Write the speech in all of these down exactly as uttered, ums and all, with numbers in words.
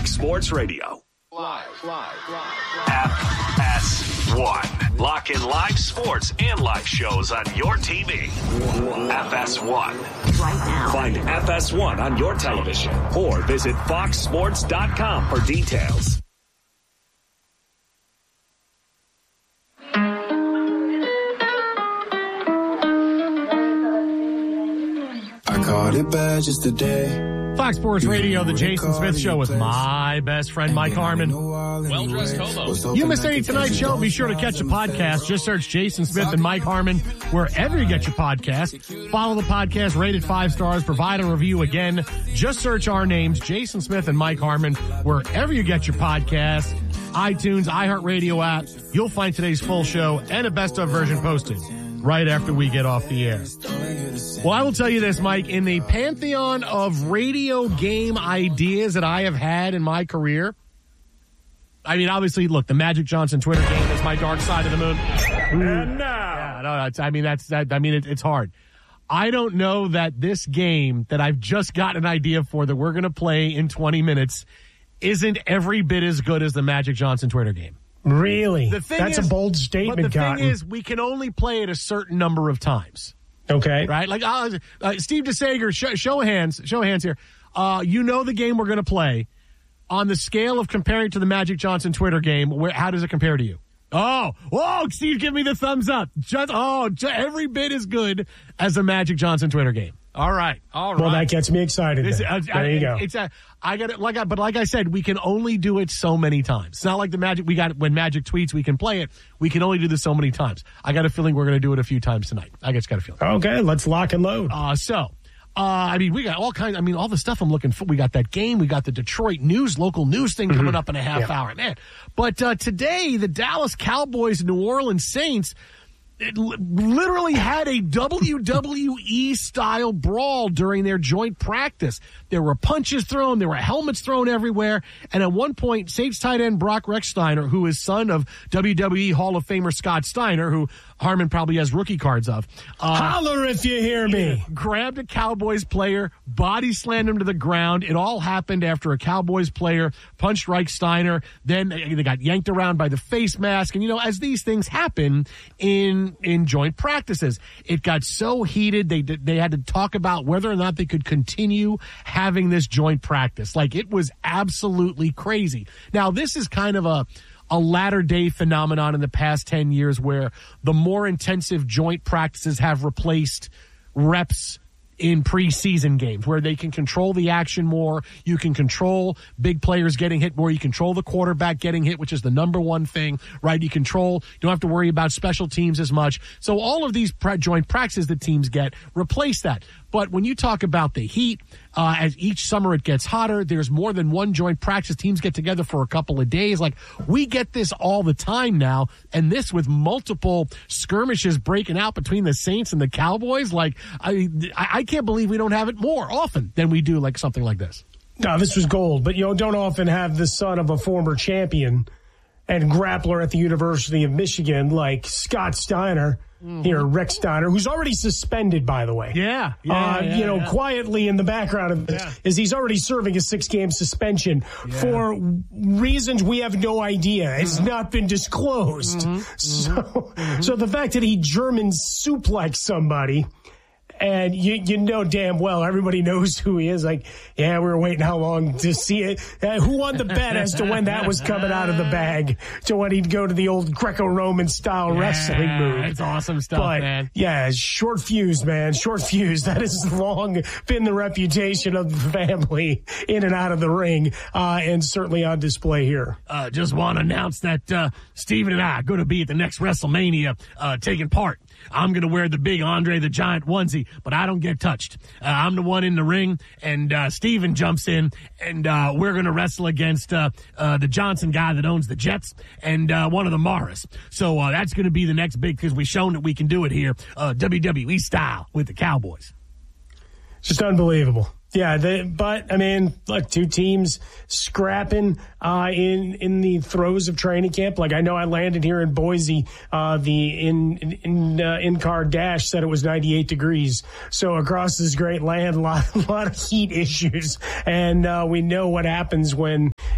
Fox Sports Radio. Live, live, live, live. F S one. Lock in live sports and live shows on your T V. F S one. Right now. Find F S one on your television or visit fox sports dot com for details. I caught it bad just today. Fox Sports Radio, the Jason Smith Show with my best friend, Mike Harmon. Well-dressed hobo. You missed any tonight's show? Be sure to catch the podcast. Just search Jason Smith and Mike Harmon wherever you get your podcast. Follow the podcast, rate it five stars, provide a review again. Just search our names, Jason Smith and Mike Harmon, wherever you get your podcast. iTunes, iHeartRadio app. You'll find today's full show and a best-of version posted right after we get off the air. Well, I will tell you this, Mike, in the pantheon of radio game ideas that I have had in my career, I mean, obviously, look, the Magic Johnson Twitter game is my dark side of the moon. And now. Yeah, no, it's, I mean, that's, that, I mean, it, it's hard. I don't know that this game that I've just got an idea for that we're going to play in twenty minutes isn't every bit as good as the Magic Johnson Twitter game. Really? The thing That's is, a bold statement, But the Cotton. thing is, we can only play it a certain number of times. Okay. Right? Like, uh, uh, Steve DeSager, show, show of hands, show of hands here. Uh, you know the game we're going to play. On the scale of comparing to the Magic Johnson Twitter game, where how does it compare to you? Oh, whoa, Steve, give me the thumbs up. Just, oh, just, every bit as good as the Magic Johnson Twitter game. All right, all right. Well, that gets me excited. This, then. uh, there I, you go. It's a, I got it. Like, I, but like I said, we can only do it so many times. It's not like the Magic. We got when Magic tweets, we can play it. We can only do this so many times. I got a feeling we're going to do it a few times tonight. I just got a feeling. Okay, let's lock and load. Uh, so, uh, I mean, we got all kinds. I mean, all the stuff I'm looking for. We got that game. We got the Detroit news, local news thing coming up in a half Yeah. hour, man. But uh, today, the Dallas Cowboys and New Orleans Saints. It li- literally had a W W E style brawl during their joint practice. There were punches thrown, there were helmets thrown everywhere, and at one point, Saints tight end Brock Rechsteiner, who is son of W W E Hall of Famer Scott Steiner, who Harmon probably has rookie cards of, uh, Holler if you hear me. grabbed a Cowboys player, body slammed him to the ground. It all happened after a Cowboys player punched Reichsteiner. Then they got yanked around by the face mask. And, you know, as these things happen in in joint practices, it got so heated they they had to talk about whether or not they could continue having this joint practice. Like, it was absolutely crazy. Now, this is kind of a a latter day phenomenon in the past ten years where the more intensive joint practices have replaced reps in preseason games where they can control the action more. You can control big players getting hit more. You control the quarterback getting hit, which is the number one thing, right? You control, you don't have to worry about special teams as much. So all of these pre- joint practices that teams get replace that. But when you talk about the heat, uh, as each summer it gets hotter, there's more than one joint practice. Teams get together for a couple of days. Like, we get this all the time now. And this with multiple skirmishes breaking out between the Saints and the Cowboys. Like, I, I can't believe we don't have it more often than we do like something like this. No, this was gold. But you know, don't often have the son of a former champion and grappler at the University of Michigan like Scott Steiner. Mm-hmm. Here, Rex Steiner, who's already suspended, by the way. Yeah. yeah, uh, yeah you know, yeah. quietly in the background of this yeah. is he's already serving a six-game suspension yeah. for reasons we have no idea. Mm-hmm. It's not been disclosed. Mm-hmm. So, mm-hmm. so the fact that he German suplexed somebody, and you you know damn well everybody knows who he is. Like, yeah, we were waiting how long to see it. Uh, who won the bet as to when that was coming out of the bag to when he'd go to the old Greco-Roman style yeah, wrestling move? It's awesome stuff, but, man. Yeah, short fuse, man. Short fuse. That has long been the reputation of the family in and out of the ring, uh, and certainly on display here. Uh, just want to announce that uh, Steven and I are going to be at the next WrestleMania uh, taking part. I'm going to wear the big Andre the Giant onesie, but I don't get touched. Uh, I'm the one in the ring, and uh, Steven jumps in, and uh, we're going to wrestle against uh, uh, the Johnson guy that owns the Jets and uh, one of the Morris. So uh, that's going to be the next big, because we've shown that we can do it here, uh, W W E style with the Cowboys. Just unbelievable. Yeah, they, but, I mean, look, two teams scrapping uh, in in the throes of training camp. Like, I know I landed here in Boise. Uh, the in in, in uh, in-car dash said it was ninety-eight degrees. So across this great land, a lot, a lot of heat issues. And uh, we know what happens when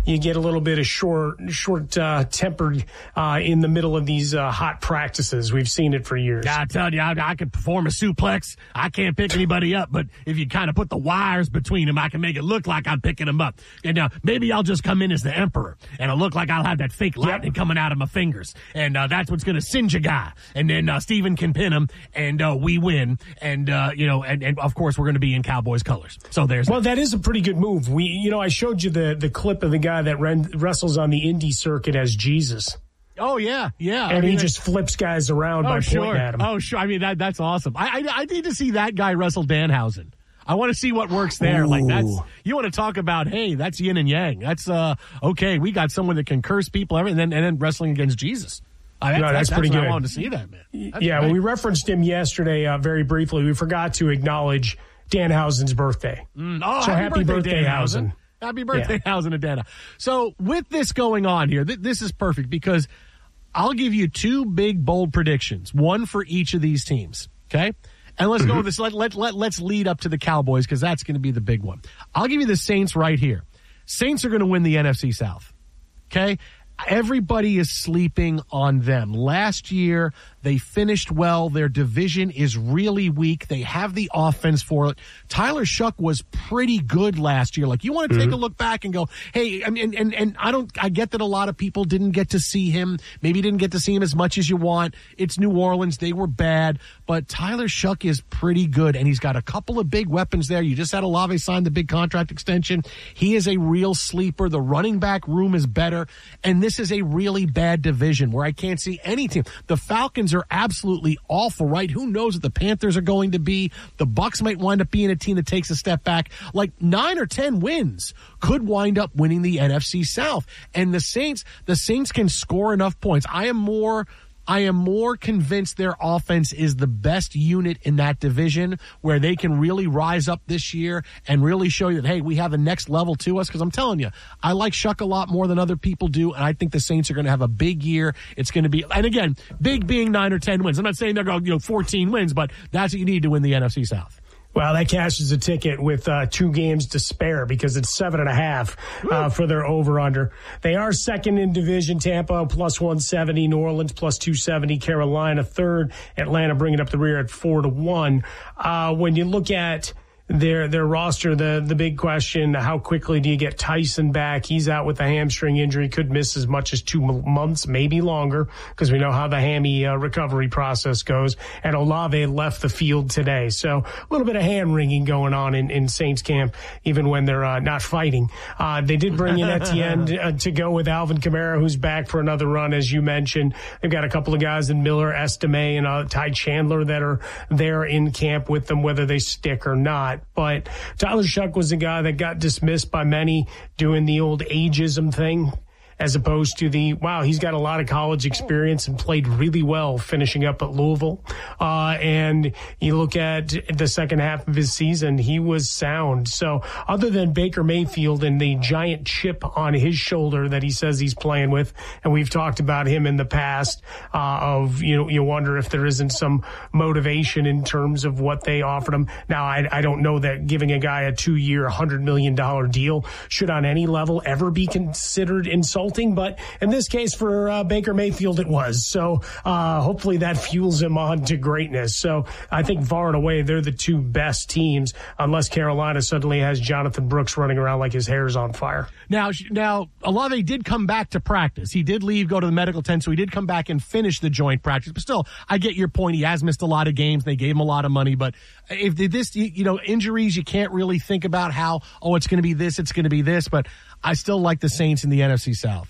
you get a little bit of short, short uh, tempered uh, in the middle of these uh, hot practices. We've seen it for years. Yeah, I tell you, I, I could perform a suplex. I can't pick anybody up, but if you kind of put the wires between them, I can make it look like I'm picking them up. And now maybe I'll just come in as the emperor, and it'll look like I'll have that fake lightning yep. coming out of my fingers, and uh, that's what's going to singe a guy. And then uh, Steven can pin him, and uh, we win. And uh, you know, and, and of course we're going to be in Cowboys colors. So there's well, that. that is a pretty good move. We, you know, I showed you the the clip of the guy that ren- wrestles on the indie circuit as Jesus. Oh yeah, yeah, and I mean, he just flips guys around oh, by sure. pointing at him. Oh sure, I mean that that's awesome. I I, I need to see that guy wrestle Danhausen. I want to see what works there. Ooh. Like that's, you want to talk about, hey, that's yin and yang. That's, uh, okay, we got someone that can curse people, everything, and then, and then wrestling against Jesus. Uh, that's, no, that's, that's pretty what good. I wanted to see that, man. That's yeah, great. when we referenced him yesterday uh, very briefly, we forgot to acknowledge Danhausen's birthday. Mm, oh, so happy, happy birthday, birthday Danhausen. Hausen. Happy birthday, yeah. Hausen and Dana. So with this going on here, th- this is perfect because I'll give you two big, bold predictions, one for each of these teams, okay? And let's go with this. Let, let, let, let's lead up to the Cowboys because that's going to be the big one. I'll give you the Saints right here. Saints are going to win the N F C South. Okay? Everybody is sleeping on them. Last year, they finished well. Their division is really weak. They have the offense for it. Tyler Shuck was pretty good last year. Like, you want to take mm-hmm. a look back and go, hey, I mean, and, and, and I don't, I get that a lot of people didn't get to see him. Maybe didn't get to see him as much as you want. It's New Orleans. They were bad, but Tyler Shuck is pretty good, and he's got a couple of big weapons there. You just had Olave sign the big contract extension. He is a real sleeper. The running back room is better, and this is a really bad division where I can't see any team. The Falcons are absolutely awful, right? Who knows what the Panthers are going to be? The Bucs might wind up being a team that takes a step back. Like nine or ten wins could wind up winning the N F C South. And the Saints, the Saints can score enough points. I am more I am more convinced their offense is the best unit in that division where they can really rise up this year and really show you that, hey, we have the next level to us. Because I'm telling you, I like Shuck a lot more than other people do, and I think the Saints are going to have a big year. It's going to be, and again, big being nine or ten wins. I'm not saying they're going, you know, fourteen wins, but that's what you need to win the N F C South. Well, that cashes a ticket with uh, two games to spare because it's seven and a half uh, for their over-under. They are second in division. Tampa plus one seventy, New Orleans plus two seventy, Carolina third, Atlanta bringing up the rear at four to one. Uh, when you look at their their roster, the the big question, how quickly do you get Tyson back? He's out with a hamstring injury, could miss as much as two months, maybe longer, because we know how the hammy uh, recovery process goes. And Olave left the field today. So a little bit of hand-wringing going on in, in Saints camp, even when they're uh, not fighting. Uh, they did bring in Etienne uh, to go with Alvin Kamara, who's back for another run, as you mentioned. They've got a couple of guys in Miller, Estime, and uh, Ty Chandler that are there in camp with them, whether they stick or not. But Tyler Shuck was a guy that got dismissed by many doing the old ageism thing, as opposed to the, wow, he's got a lot of college experience and played really well finishing up at Louisville. Uh, and you look at the second half of his season, he was sound. So other than Baker Mayfield and the giant chip on his shoulder that he says he's playing with, and we've talked about him in the past, uh, of, you know, you wonder if there isn't some motivation in terms of what they offered him. Now, I, I don't know that giving a guy a two-year, one hundred million dollars deal should on any level ever be considered insulting. But in this case, for uh, Baker Mayfield, it was. So uh, hopefully that fuels him on to greatness. So I think far and away, they're the two best teams, unless Carolina suddenly has Jonathan Brooks running around like his hair's on fire. Now, now Olave did come back to practice. He did leave, go to the medical tent, so he did come back and finish the joint practice. But still, I get your point. He has missed a lot of games. They gave him a lot of money. But if this, you know, injuries, you can't really think about how, oh, it's going to be this, it's going to be this. But I still like the Saints in the N F C South.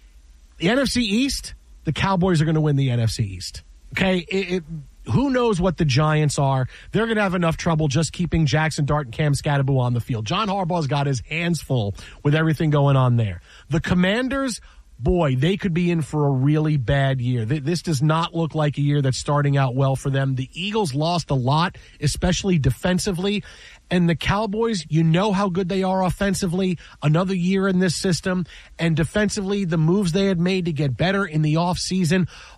The N F C East, the Cowboys are going to win the N F C East. Okay? It, it, who knows what the Giants are? They're going to have enough trouble just keeping Jackson Dart and Cam Scatterbo on the field. John Harbaugh's got his hands full with everything going on there. The Commanders, boy, they could be in for a really bad year. This does not look like a year that's starting out well for them. The Eagles lost a lot, especially defensively. And the Cowboys, you know how good they are offensively. Another year in this system. And defensively, the moves they had made to get better in the offseason.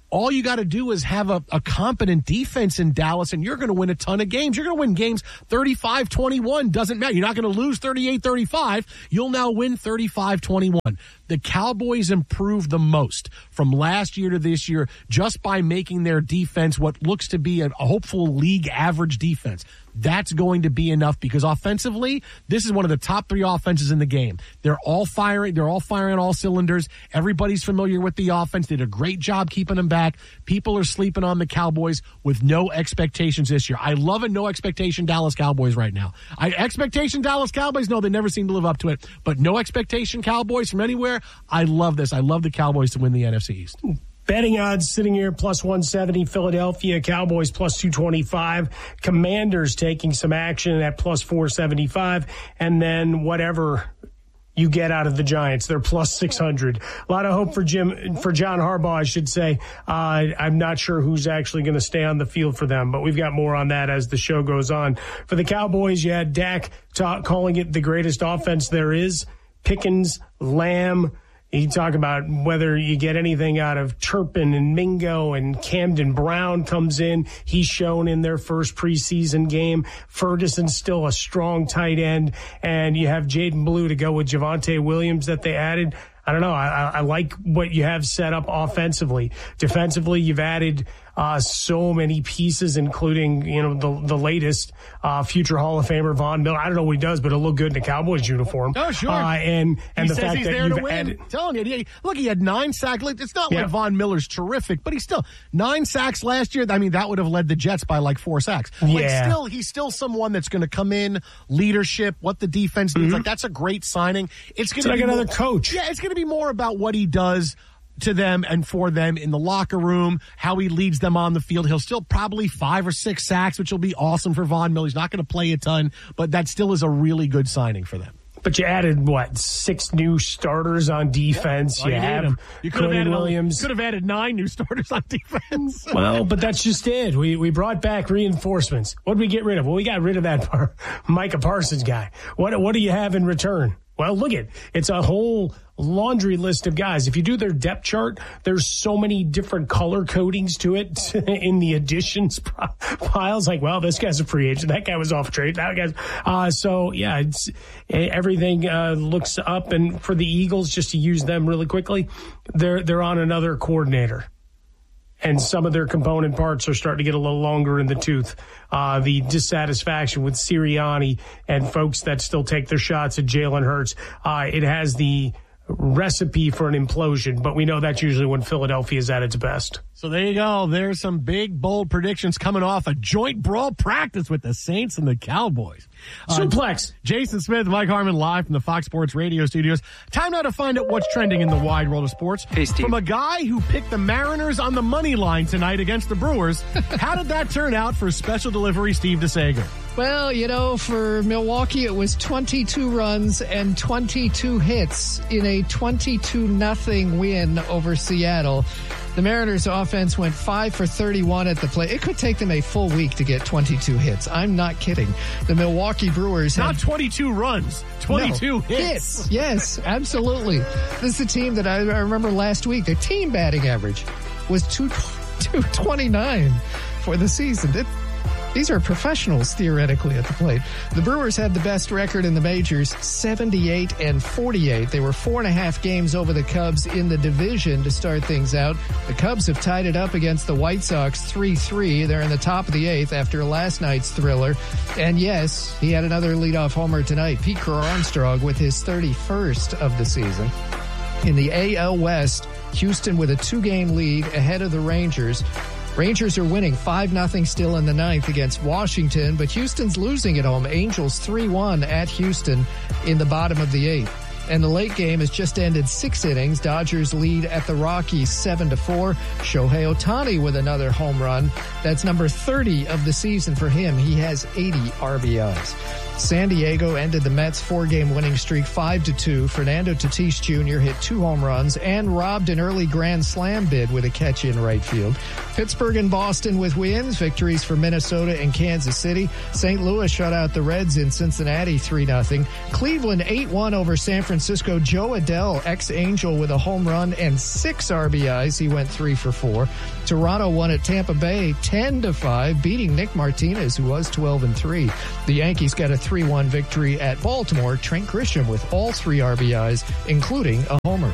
all you got to do is have a, a competent defense in Dallas, and you're going to win a ton of games. You're going to win games thirty-five twenty-one. Doesn't matter. You're not going to lose thirty-eight thirty-five. You'll now win thirty-five twenty-one. The Cowboys improved the most from last year to this year just by making their defense what looks to be a, a hopeful league average defense. That's going to be enough because offensively, this is one of the top three offenses in the game. They're all firing. They're all firing on all cylinders. Everybody's familiar with the offense. They did a great job keeping them back. People are sleeping on the Cowboys with no expectations this year. I love a no expectation Dallas Cowboys right now. I expectation Dallas Cowboys, no, they never seem to live up to it. But no expectation Cowboys from anywhere. I love this. I love the Cowboys to win the N F C East. Betting odds sitting here plus one seventy, Philadelphia Cowboys plus two twenty-five, Commanders taking some action at plus four seventy-five, and then whatever you get out of the Giants, they're plus six hundred. A lot of hope for Jim, for John Harbaugh, I should say. Uh, I'm not sure who's actually going to stay on the field for them, but we've got more on that as the show goes on. For the Cowboys, you had Dak ta- calling it the greatest offense there is. Pickens, Lamb. You talk about whether you get anything out of Turpin and Mingo, and Camden Brown comes in. He's shown in their first preseason game. Ferguson's still a strong tight end. And you have Jaden Blue to go with Javonte Williams that they added. I don't know. I, I like what you have set up offensively. Defensively, you've added uh, so many pieces, including, you know, the the latest uh, future Hall of Famer Von Miller. I don't know what he does, but it'll look good in a Cowboys uniform. Oh, sure. Uh, and and he the says fact he's that there you've to win. added, I'm telling you, he, look, he had nine sacks. It's not yeah. like Von Miller's terrific, but he's still nine sacks last year. I mean, that would have led the Jets by like four sacks. Yeah. Like, still, he's still someone that's going to come in, leadership, what the defense needs. Mm-hmm. Like, that's a great signing. It's going to like be another more, coach. Yeah, it's going to be more about what he does to them and for them in the locker room, how he leads them on the field. He'll still probably five or six sacks, which will be awesome for Von Miller. He's not going to play a ton, but that still is a really good signing for them. But you added, what, six new starters on defense? Well, you you have them. You could have added Williams. Could have added nine new starters on defense. Well, but that's just it. We we brought back reinforcements. What did we get rid of? Well, we got rid of that par- Micah Parsons guy. What what do you have in return? Well, look at it's a whole laundry list of guys. If you do their depth chart, there's so many different color codings to it in the additions piles. Like, well, this guy's a free agent. That guy was off trade. That guy's uh, so yeah. It's everything uh, looks up, and for the Eagles, just to use them really quickly, they're they're on another coordinator. And some of their component parts are starting to get a little longer in the tooth. Uh, the dissatisfaction with Sirianni and folks that still take their shots at Jalen Hurts. Uh, it has the recipe for an implosion, but we know that's usually when Philadelphia is at its best. So there you go. There's some big, bold predictions coming off a joint brawl practice with the Saints and the Cowboys. Uh, Suplex. Jason Smith, Mike Harmon, live from the Fox Sports Radio studios. Time now to find out what's trending in the wide world of sports. Hey, Steve. From a guy who picked the Mariners on the money line tonight against the Brewers, how did that turn out for special delivery Steve DeSager? Well, you know, for Milwaukee, it was twenty-two runs and twenty-two hits in a twenty-two nothing win over Seattle. The Mariners' offense went five for thirty-one at the plate. It could take them a full week to get twenty-two hits. I'm not kidding. The Milwaukee Brewers Not had twenty-two runs, twenty-two no, hits. hits. Yes, absolutely. This is a team that I, I remember last week. Their team batting average was two twenty-nine for the season. It, These are professionals, theoretically, at the plate. The Brewers had the best record in the majors, seventy-eight and forty-eight. They were four and a half games over the Cubs in the division to start things out. The Cubs have tied it up against the White Sox three three. They're in the top of the eighth after last night's thriller. And yes, he had another leadoff homer tonight. Pete Crow Armstrong with his thirty-first of the season. In the A L West, Houston with a two-game lead ahead of the Rangers. Rangers are winning five nothing still in the ninth against Washington, but Houston's losing at home. Angels three one at Houston in the bottom of the eighth. And the late game has just ended six innings. Dodgers lead at the Rockies seven to four. Shohei Ohtani with another home run. That's number thirty of the season for him. He has eighty R B Is. San Diego ended the Mets' four-game winning streak five to two. Fernando Tatis Junior hit two home runs and robbed an early grand slam bid with a catch in right field. Pittsburgh and Boston with wins, victories for Minnesota and Kansas City. Saint Louis shut out the Reds in Cincinnati three nothing. Cleveland eight one over San Francisco. Joe Adell, ex-Angel, with a home run and six R B Is. He went three for four. Toronto won at Tampa Bay ten to five, beating Nick Martinez, who was twelve and three. The Yankees got a three one victory at Baltimore. Trent Grisham with all three R B Is, including a homer.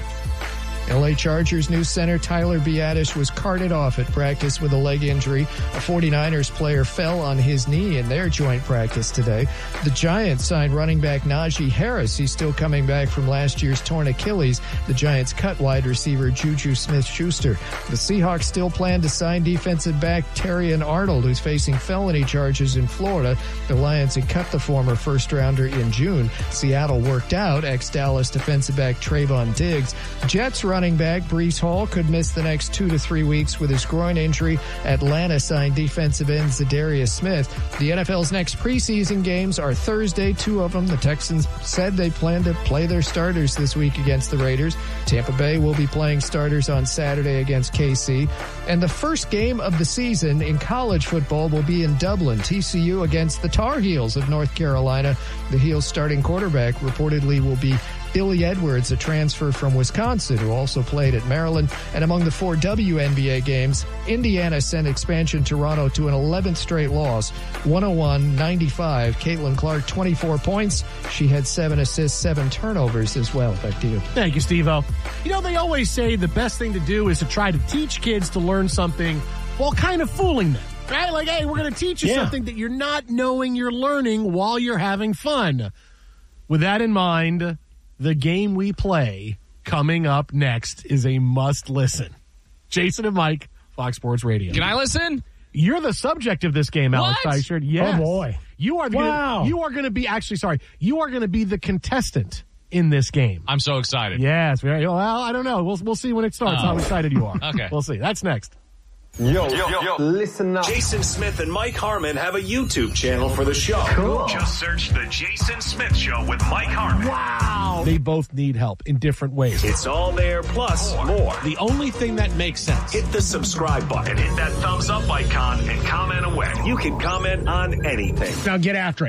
L A Chargers new center Tyler Biadasz was carted off at practice with a leg injury. A 49ers player fell on his knee in their joint practice today. The Giants signed running back Najee Harris. He's still coming back from last year's torn Achilles. The Giants cut wide receiver Juju Smith-Schuster. The Seahawks still plan to sign defensive back Terrion Arnold, who's facing felony charges in Florida. The Lions had cut the former first-rounder in June. Seattle worked out ex-Dallas defensive back Trayvon Diggs. Jets running back Breece Hall could miss the next two to three weeks with his groin injury. Atlanta signed defensive end Zadarius Smith. The N F L's next preseason games are Thursday, two of them. The Texans said they plan to play their starters this week against the Raiders. Tampa Bay will be playing starters on Saturday against K C. And the first game of the season in college football will be in Dublin. T C U against the Tar Heels of North Carolina. The Heels starting quarterback reportedly will be Billy Edwards, a transfer from Wisconsin, who also played at Maryland. And among the four W N B A games, Indiana sent expansion Toronto to an eleventh straight loss, one oh one ninety-five. Caitlin Clark, twenty-four points. She had seven assists, seven turnovers as well. Back to you. Thank you, Steve-O. You know, they always say the best thing to do is to try to teach kids to learn something while kind of fooling them. Right? Like, hey, we're going to teach you Yeah. something that you're not knowing you're learning while you're having fun. With that in mind, the game we play coming up next is a must listen. Jason and Mike, Fox Sports Radio. Can I listen? You're the subject of this game, Alex What? Teichert. Yes. Oh, boy. You are the, Wow. You are going to be, actually, sorry, you are going to be the contestant in this game. I'm so excited. Yes. Very, well, I don't know. We'll, we'll see when it starts Oh. how excited you are. Okay. We'll see. That's next. Yo, yo, yo, listen up. Jason Smith and Mike Harmon have a YouTube channel for the show. Cool. Just search The Jason Smith Show with Mike Harmon. Wow. They both need help in different ways. It's all there, plus more. The only thing that makes sense. Hit the subscribe button, hit that thumbs up icon, and comment away. You can comment on anything. Now get after it.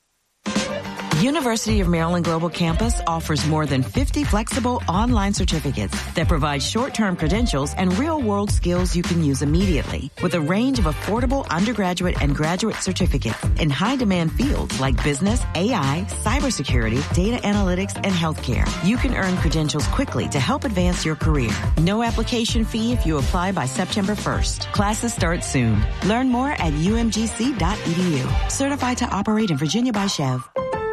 University of Maryland Global Campus offers more than fifty flexible online certificates that provide short-term credentials and real-world skills you can use immediately, with a range of affordable undergraduate and graduate certificates in high-demand fields like business, A I, cybersecurity, data analytics, and healthcare. You can earn credentials quickly to help advance your career. No application fee if you apply by September first. Classes start soon. Learn more at u m g c dot e d u. Certified to operate in Virginia by Chev.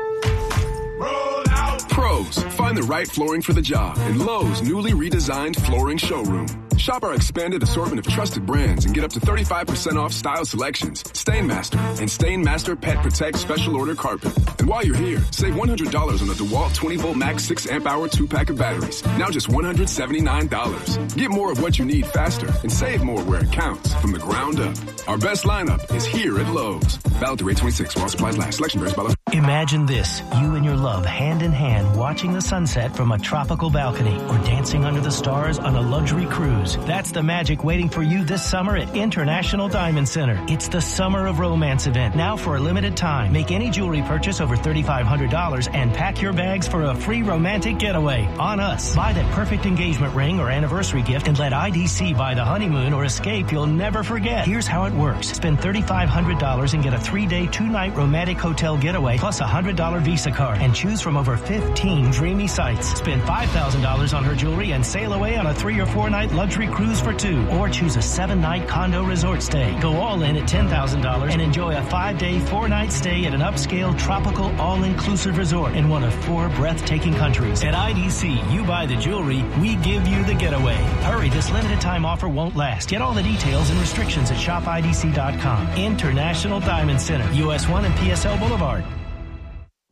Pros, find the right flooring for the job in Lowe's newly redesigned flooring showroom. Shop our expanded assortment of trusted brands and get up to thirty-five percent off style selections, Stainmaster, and Stainmaster Pet Protect Special Order Carpet. And while you're here, save one hundred dollars on the DeWalt twenty volt Max six amp hour two pack of batteries. Now just one hundred seventy-nine dollars. Get more of what you need faster and save more where it counts from the ground up. Our best lineup is here at Lowe's. Valid through eight twenty-six while supplies last. Selection varies by location. Imagine this, you and your love hand in hand watching the sunset from a tropical balcony or dancing under the stars on a luxury cruise. That's the magic waiting for you this summer at International Diamond Center. It's the Summer of Romance event, now for a limited time. Make any jewelry purchase over thirty-five hundred dollars and pack your bags for a free romantic getaway on us. Buy that perfect engagement ring or anniversary gift and let I D C buy the honeymoon or escape you'll never forget. Here's how it works. Spend thirty-five hundred dollars and get a three-day, two-night romantic hotel getaway plus a one hundred dollars Visa card and choose from over fifteen dreamy sites. Spend five thousand dollars on her jewelry and sail away on a three or four night luxury cruise for two. Or choose a seven night condo resort stay. Go all in at ten thousand dollars and enjoy a five day, four night stay at an upscale, tropical, all-inclusive resort in one of four breathtaking countries. At I D C, you buy the jewelry, we give you the getaway. Hurry, this limited time offer won't last. Get all the details and restrictions at shop I D C dot com. International Diamond Center, U S one and P S L Boulevard.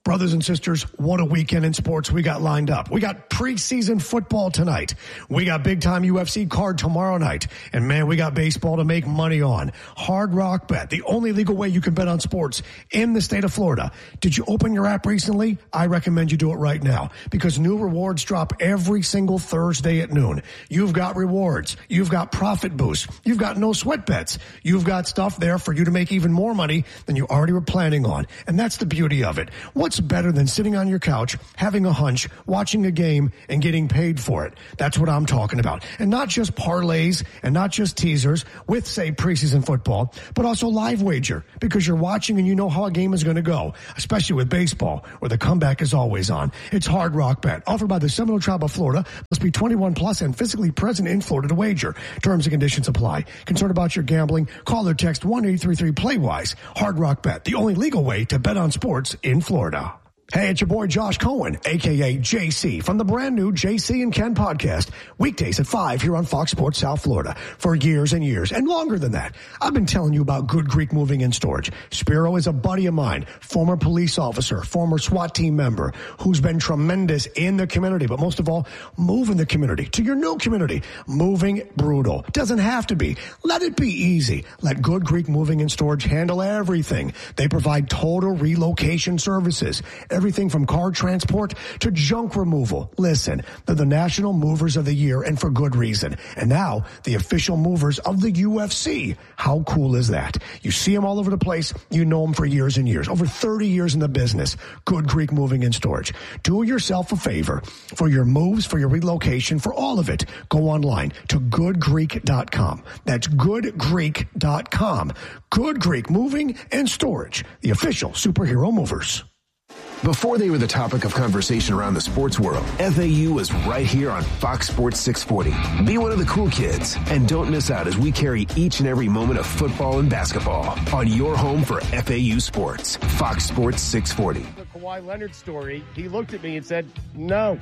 Brothers and sisters, what a weekend in sports we got lined up. We got preseason football tonight. We got big-time U F C card tomorrow night. And, man, we got baseball to make money on. Hard Rock Bet, the only legal way you can bet on sports in the state of Florida. Did you open your app recently? I recommend you do it right now because new rewards drop every single Thursday at noon. You've got rewards. You've got profit boosts. You've got no sweat bets. You've got stuff there for you to make even more money than you already were planning on. And that's the beauty of it. What's better than sitting on your couch, having a hunch, watching a game, and getting paid for it? That's what I'm talking about. And not just parlays and not just teasers with, say, preseason football, but also live wager because you're watching and you know how a game is going to go, especially with baseball where the comeback is always on. It's Hard Rock Bet, offered by the Seminole Tribe of Florida. Must be twenty-one plus and physically present in Florida to wager. Terms and conditions apply. Concerned about your gambling? Call or text one eight three three play wise. Hard Rock Bet, the only legal way to bet on sports in Florida. Hey, it's your boy Josh Cohen, a k a. J C, from the brand new J C and Ken podcast, weekdays at five here on Fox Sports South Florida. For years and years, and longer than that, I've been telling you about Good Greek Moving and Storage. Spiro is a buddy of mine, former police officer, former SWAT team member, who's been tremendous in the community, but most of all, moving the community to your new community. Moving brutal. Doesn't have to be. Let it be easy. Let Good Greek Moving and Storage handle everything. They provide total relocation services. Everything from car transport to junk removal. Listen, they're the National Movers of the Year, and for good reason. And now, the official movers of the U F C. How cool is that? You see them all over the place. You know them for years and years. Over thirty years in the business. Good Greek Moving and Storage. Do yourself a favor. For your moves, for your relocation, for all of it, go online to good greek dot com. That's good greek dot com. Good Greek Moving and Storage. The official superhero movers. Before they were the topic of conversation around the sports world, F A U was right here on Fox Sports six forty. Be one of the cool kids, and don't miss out as we carry each and every moment of football and basketball on your home for F A U sports. Fox Sports six forty. The Kawhi Leonard story, he looked at me and said, no.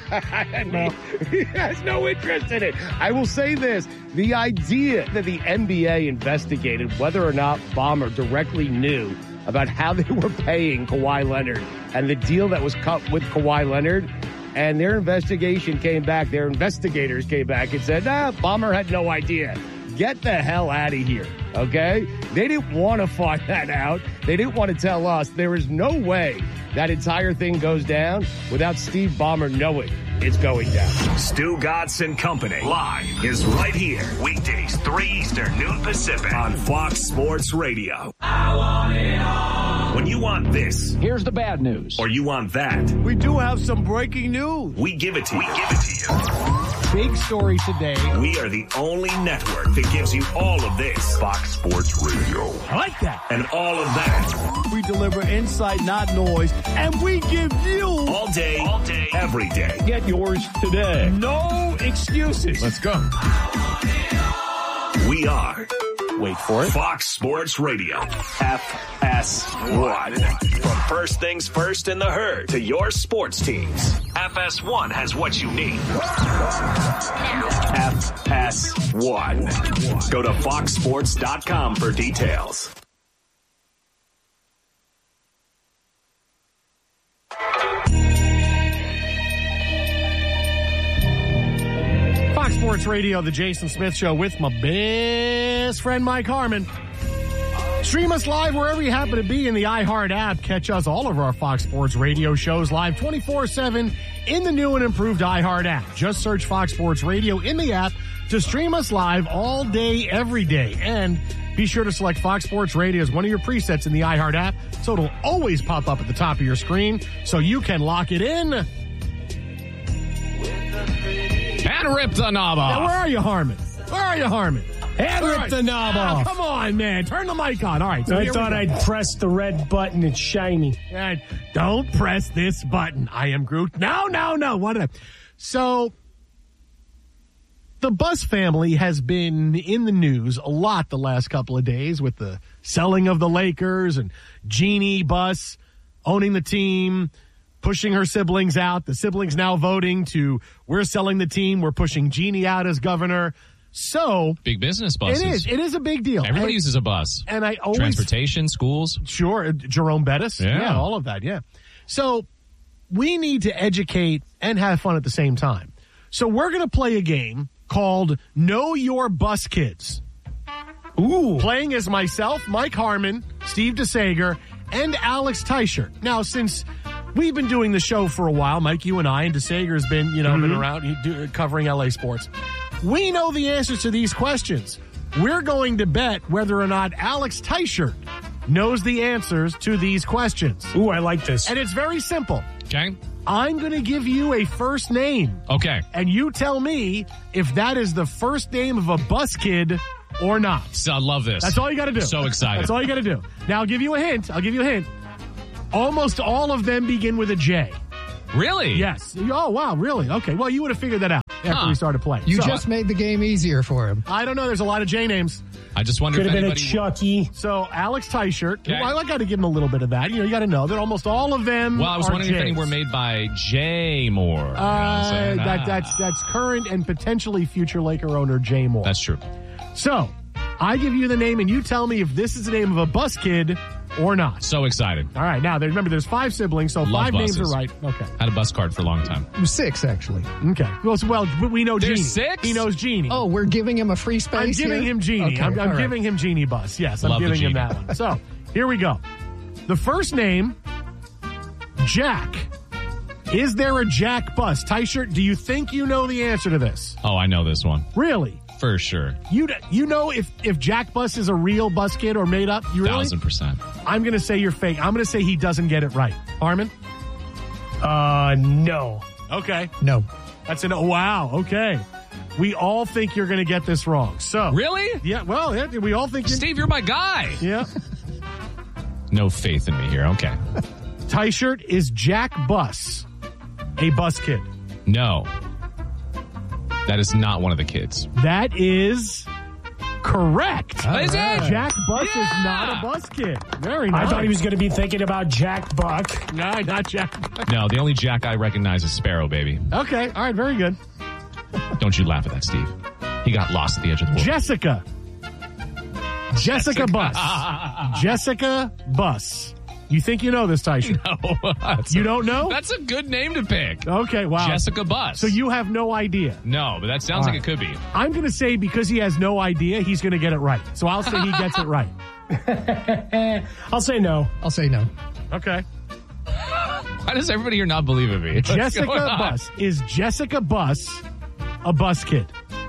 no. He has no interest in it. I will say this. The idea that the N B A investigated whether or not Ballmer directly knew about how they were paying Kawhi Leonard and the deal that was cut with Kawhi Leonard, and their investigation came back, their investigators came back and said, nah, Ballmer had no idea. Get the hell out of here, okay? They didn't want to find that out. They didn't want to tell us. There is no way that entire thing goes down without Steve Ballmer knowing it's going down. Stu Godson Company live is right here. Weekdays, three Eastern, noon Pacific on Fox Sports Radio. I want it all. When you want this, here's the bad news. Or you want that, we do have some breaking news. We give it to you. We give it to you. Big story today. We are the only network that gives you all of this. Fox Sports Radio. I like that. And all of that. We deliver insight, not noise. And we give you all day, all day, every day. Get yours today. No excuses. Let's go. We are, wait for it, Fox Sports Radio. F S one. From first things first in the herd to your sports teams, F S one has what you need. F S one. Go to fox sports dot com for details. Fox Sports Radio, the Jason Smith Show with my best friend Mike Harmon. Stream us live wherever you happen to be in the iHeart app. Catch us, all of our Fox Sports Radio shows live twenty-four seven in the new and improved iHeart app. Just search Fox Sports Radio in the app to stream us live all day, every day. And be sure to select Fox Sports Radio as one of your presets in the iHeart app so it'll always pop up at the top of your screen so you can lock it in. And rip the knob off. Now, where are you, Harmon? Where are you, Harmon? And rip right. the knob oh, off. Come on, man. Turn the mic on. All right. So I thought I'd press the red button. It's shiny. And don't press this button. I am Groot. No, no, no. What did I? So, the Buss family has been in the news a lot the last couple of days with the selling of the Lakers and Jeannie Buss owning the team, pushing her siblings out. The siblings now voting to, we're selling the team. We're pushing Jeannie out as governor. So big business buses. It is. It is a big deal. Everybody I, uses a bus. And I always transportation, schools. Sure, Jerome Bettis. Yeah. yeah, all of that. Yeah. So we need to educate and have fun at the same time. So we're going to play a game called Know Your Bus Kids. Ooh. Playing as myself, Mike Harmon, Steve DeSager, and Alex Teichert. Now, since we've been doing the show for a while, Mike, you and I, and DeSager's been, you know, mm-hmm. been around do, covering L A sports. We know the answers to these questions. We're going to bet whether or not Alex Teichert knows the answers to these questions. Ooh, I like this. And it's very simple. Okay. I'm going to give you a first name. Okay. And you tell me if that is the first name of a bus kid or not. So I love this. That's all you got to do. So excited. That's all you got to do. Now, I'll give you a hint. I'll give you a hint. Almost all of them begin with a J. Really? Yes. Oh, wow. Really? Okay. Well, you would have figured that out after huh. we started playing. You so, just made the game easier for him. I don't know. There's a lot of J names. I just wonder Could if have been anybody... a Chucky. So, Alex Teichert. Okay. Well, I got to give him a little bit of that. You know, you got to know that almost all of them Well, I was are wondering J's. if any were made by Jay Moore. You know what I'm Uh, saying? that, Ah. that's, that's current and potentially future Laker owner Jay Moore. That's true. So, I give you the name and you tell me if this is the name of a bus kid or not. So excited. All right. Now, there, remember, there's five siblings, so Love five buses. names are right. Okay. Had a bus card for a long time. Six, actually. Okay. Well, so, well we know There's Genie. six? He knows Genie. Oh, we're giving him a free space I'm giving here? him Genie. Okay, I'm, I'm all right. giving him Genie Bus. Yes, I'm Love the giving him Genie. that one. So, here we go. The first name, Jack. Is there a Jack Bus? Teichert, do you think you know the answer to this? Oh, I know this one. Really? For sure. You you know if, if Jack Bus is a real bus kid or made up? You really? Thousand percent. I'm going to say you're fake. I'm going to say he doesn't get it right. Harmon? Uh, no. Okay. No. That's an, oh, wow. Okay. We all think you're going to get this wrong. So. Really? Yeah, well, yeah, we all think. Steve, you're my guy. Yeah. No faith in me here. Okay. Teichert, is Jack Bus a bus kid? No. That is not one of the kids. That is correct. Is it? Jack Bus Yeah. is not a bus kid. Very nice. I thought he was going to be thinking about Jack Buck. No, not Jack Buck. No, the only Jack I recognize is Sparrow, baby. Okay, all right, very good. Don't you laugh at that, Steve. He got lost at the edge of the world. Jessica. Jessica, Jessica. Bus. Jessica Bus. You think you know this, Teichert? No. That's You a- don't know? That's a good name to pick. Okay, wow. Jessica Bus. So you have no idea. No, but that sounds All like it could be. I'm going to say because he has no idea, he's going to get it right. So I'll say he gets it right. I'll say no. I'll say no. Okay. Why does everybody here not believe in me? What's Jessica going on? Bus. Is Jessica Bus a bus kid?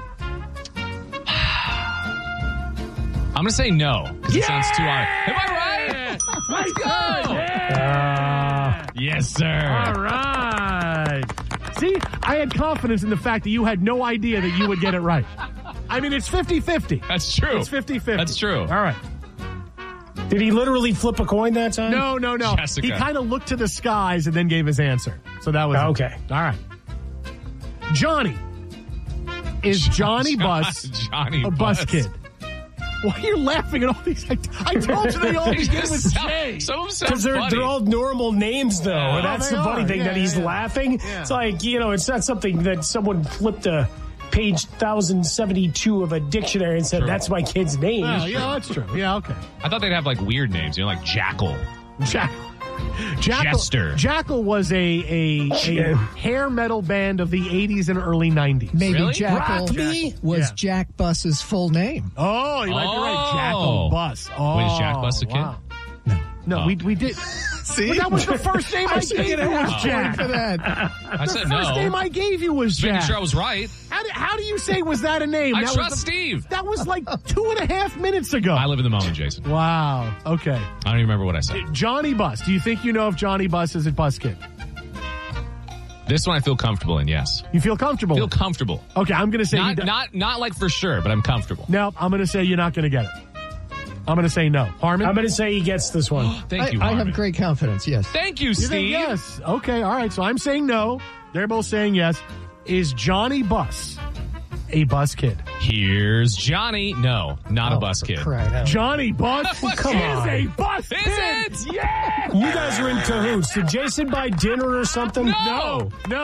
I'm going to say no, because it sounds too hard. Am I right? Let's go! Yeah. Yes, sir. All right. See, I had confidence in the fact that you had no idea that you would get it right. I mean, it's fifty-fifty. That's true. It's fifty-fifty. That's true. All right. Did he literally flip a coin that time? No, no, no. Jessica. He kind of looked to the skies and then gave his answer. So that was Okay. It. All right. Johnny. Is Johnny Bus Johnny a bus, Bus. kid? Why are you laughing at all these? I, I told you they all begin with Sound- J. Some of them sound Because they're, funny. they're all normal names, though. Yeah. And that's Oh, they the funny are. thing Yeah, that he's yeah. laughing. Yeah. It's like, you know, it's not something that someone flipped a page one thousand seventy-two of a dictionary and said, True. that's my kid's name. Oh, yeah, that's true. Yeah, okay. I thought they'd have like weird names, you know, like Jackal. Jack. Jackal, Jester. Jackal was a, a, a Yeah. hair metal band of the eighties and early nineties. Maybe Really? Jackal Rock me? was Yeah. Jack Bus's full name. Oh, you might be right. Oh. Jackal Bus. Oh, Wait, is Jack Bus a kid? wow. No, Oh. we we did. See, but that was the first name I, gave you was half Jack. For that. I said The first no. name I gave you was Making Jack. sure I was right. How do, how do you say was that a name? I that trust was the- Steve. That was like two and a half minutes ago. I live in the moment, Jason. Wow. Okay. I don't even remember what I said. Johnny Bus. Do you think you know if Johnny Bus is a bus kid? This one I feel comfortable in, yes. You feel comfortable? Feel with it? comfortable. Okay, I'm going to say he Not, does. not, not like for sure, but I'm comfortable. No, I'm going to say you're not going to get it. I'm going to say no. Harmon? I'm going to say he gets this one. Thank I, you, I Harmon. have great confidence, yes. Thank you, You think Steve. yes. Okay, all right. So I'm saying no. They're both saying yes. Is Johnny Bus a bus kid? Here's Johnny. No, not a Oh, bus for kid. crying out. Johnny Bus Come is on. a bus Is kid. it? Yeah. You guys are in cahoots. Did Jason buy dinner or something? No, no.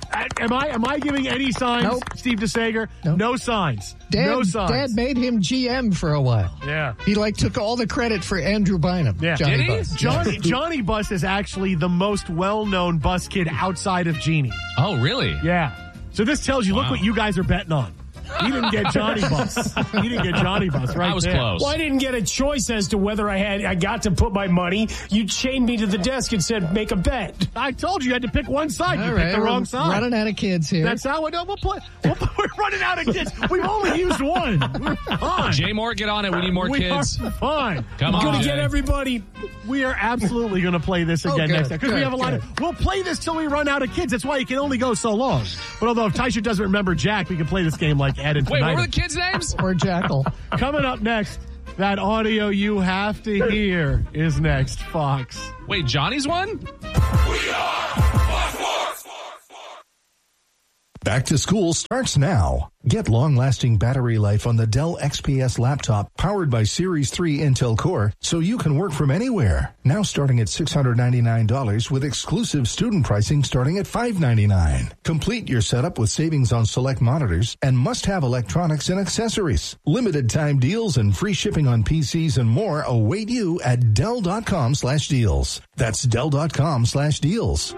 Am I am I giving any signs, Nope. Steve DeSager? Nope. No signs. Dad, no signs. Dad made him G M for a while. Yeah. He like took all the credit for Andrew Bynum. Yeah. Johnny Did he? Buss. Johnny Yeah. Johnny Buss is actually the most well-known Buss kid outside of Jeannie. Oh, really? Yeah. So this tells you, look Wow. what you guys are betting on. He didn't get Johnny Buss. He didn't get Johnny Buss, right I was there. close. Well, I didn't get a choice as to whether I had I got to put my money. You chained me to the desk and said, make a bet. I told you you had to pick one side. All you right, picked the we're wrong side. Running out of kids here. That's how we do. We'll play. We'll, we're running out of kids. We've only used one. We're fine. Jay Moore, get on it. We need more we kids. Are fine. Come I'm on, going to Jay. get everybody. We are absolutely going to play this Oh, again good, next time because we good, have a lot good. of. We'll play this till we run out of kids. That's why you can only go so long. But although if Taisha doesn't remember Jack, we can play this game like Ed and Wait, what tonight. were the kids' names? Or Jackal. Coming up next, that audio you have to hear is next. Fox. Wait, Johnny's one? Back to school starts now. Get long-lasting battery life on the Dell X P S laptop powered by Series three Intel Core so you can work from anywhere. Now starting at six hundred ninety-nine dollars with exclusive student pricing starting at five hundred ninety-nine dollars. Complete your setup with savings on select monitors and must-have electronics and accessories. Limited time deals and free shipping on P Cs and more await you at Dell.com slash deals. That's Dell.com slash deals.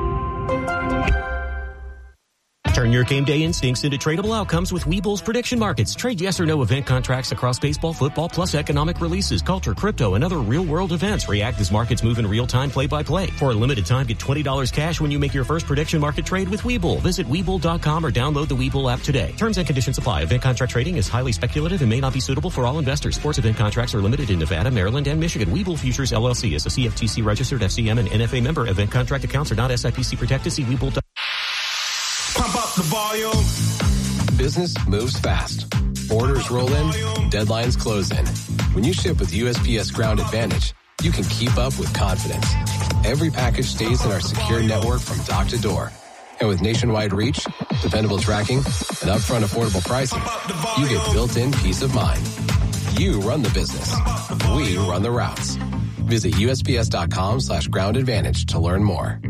Turn your game day instincts into tradable outcomes with Webull's prediction markets. Trade yes or no event contracts across baseball, football, plus economic releases, culture, crypto, and other real-world events. React as markets move in real time, play-by-play. For a limited time, get twenty dollars cash when you make your first prediction market trade with Webull. Visit Webull dot com or download the Webull app today. Terms and conditions apply. Event contract trading is highly speculative and may not be suitable for all investors. Sports event contracts are limited in Nevada, Maryland, and Michigan. Webull Futures, L L C is a C F T C registered F C M and N F A member. Event contract accounts are not S I P C protected. See Webull dot com. Pump up the volume. Business moves fast. Orders roll in, deadlines close in. When you ship with U S P S Ground Advantage, you can keep up with confidence. Every package stays in our secure network from dock to door. And with nationwide reach, dependable tracking, and upfront affordable pricing, you get built-in peace of mind. You run the business. We run the routes. Visit U S P S dot com slash ground advantage to learn more.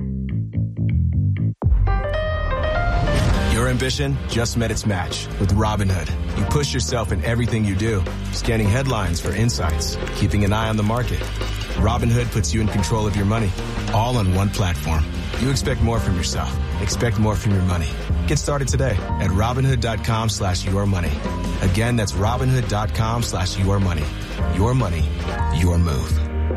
Your ambition just met its match with Robinhood. You push yourself in everything you do, scanning headlines for insights, keeping an eye on the market. Robinhood puts you in control of your money, all on one platform. You expect more from yourself. Expect more from your money. Get started today at Robinhood dot com slash your money. Again, that's Robinhood dot com slash your money. Your money, your move.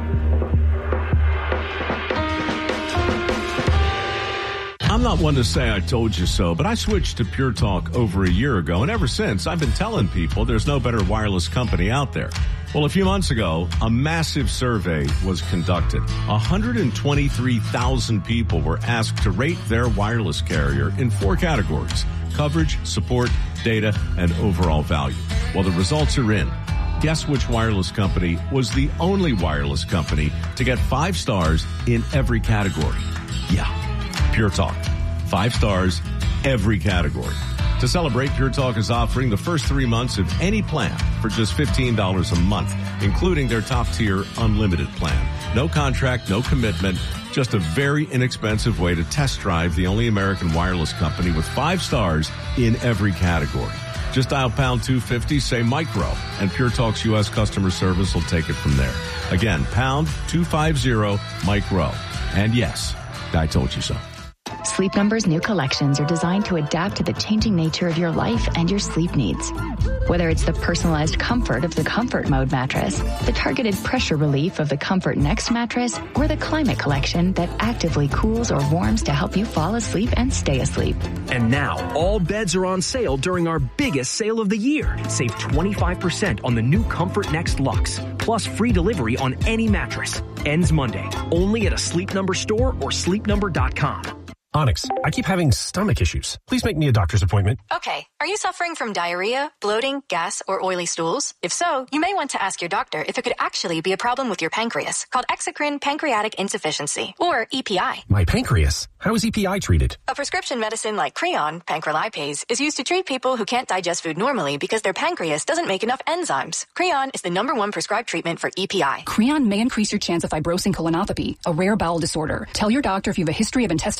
I'm not one to say I told you so, but I switched to Pure Talk over a year ago, and ever since, I've been telling people there's no better wireless company out there. Well, a few months ago, a massive survey was conducted. one hundred twenty-three thousand people were asked to rate their wireless carrier in four categories: coverage, support, data, and overall value. Well, the results are in. Guess which wireless company was the only wireless company to get five stars in every category? Yeah. Pure Talk. Five stars, every category. To celebrate, Pure Talk is offering the first three months of any plan for just fifteen dollars a month, including their top-tier unlimited plan. No contract, no commitment, just a very inexpensive way to test drive the only American wireless company with five stars in every category. Just dial pound two fifty, say micro, and Pure Talk's U S customer service will take it from there. Again, pound two fifty, micro. And yes, I told you so. Sleep Number's new collections are designed to adapt to the changing nature of your life and your sleep needs. Whether it's the personalized comfort of the Comfort Mode mattress, the targeted pressure relief of the Comfort Next mattress, or the Climate Collection that actively cools or warms to help you fall asleep and stay asleep. And now, all beds are on sale during our biggest sale of the year. Save twenty-five percent on the new Comfort Next Luxe, plus free delivery on any mattress. Ends Monday, only at a Sleep Number store or sleep number dot com. Onyx, I keep having stomach issues. Please make me a doctor's appointment. Okay. Are you suffering from diarrhea, bloating, gas, or oily stools? If so, you may want to ask your doctor if it could actually be a problem with your pancreas, called exocrine pancreatic insufficiency, or E P I. My pancreas? How is E P I treated? A prescription medicine like Creon, pancrelipase, is used to treat people who can't digest food normally because their pancreas doesn't make enough enzymes. Creon is the number one prescribed treatment for E P I. Creon may increase your chance of fibrosing colonopathy, a rare bowel disorder. Tell your doctor if you have a history of intestinal blockage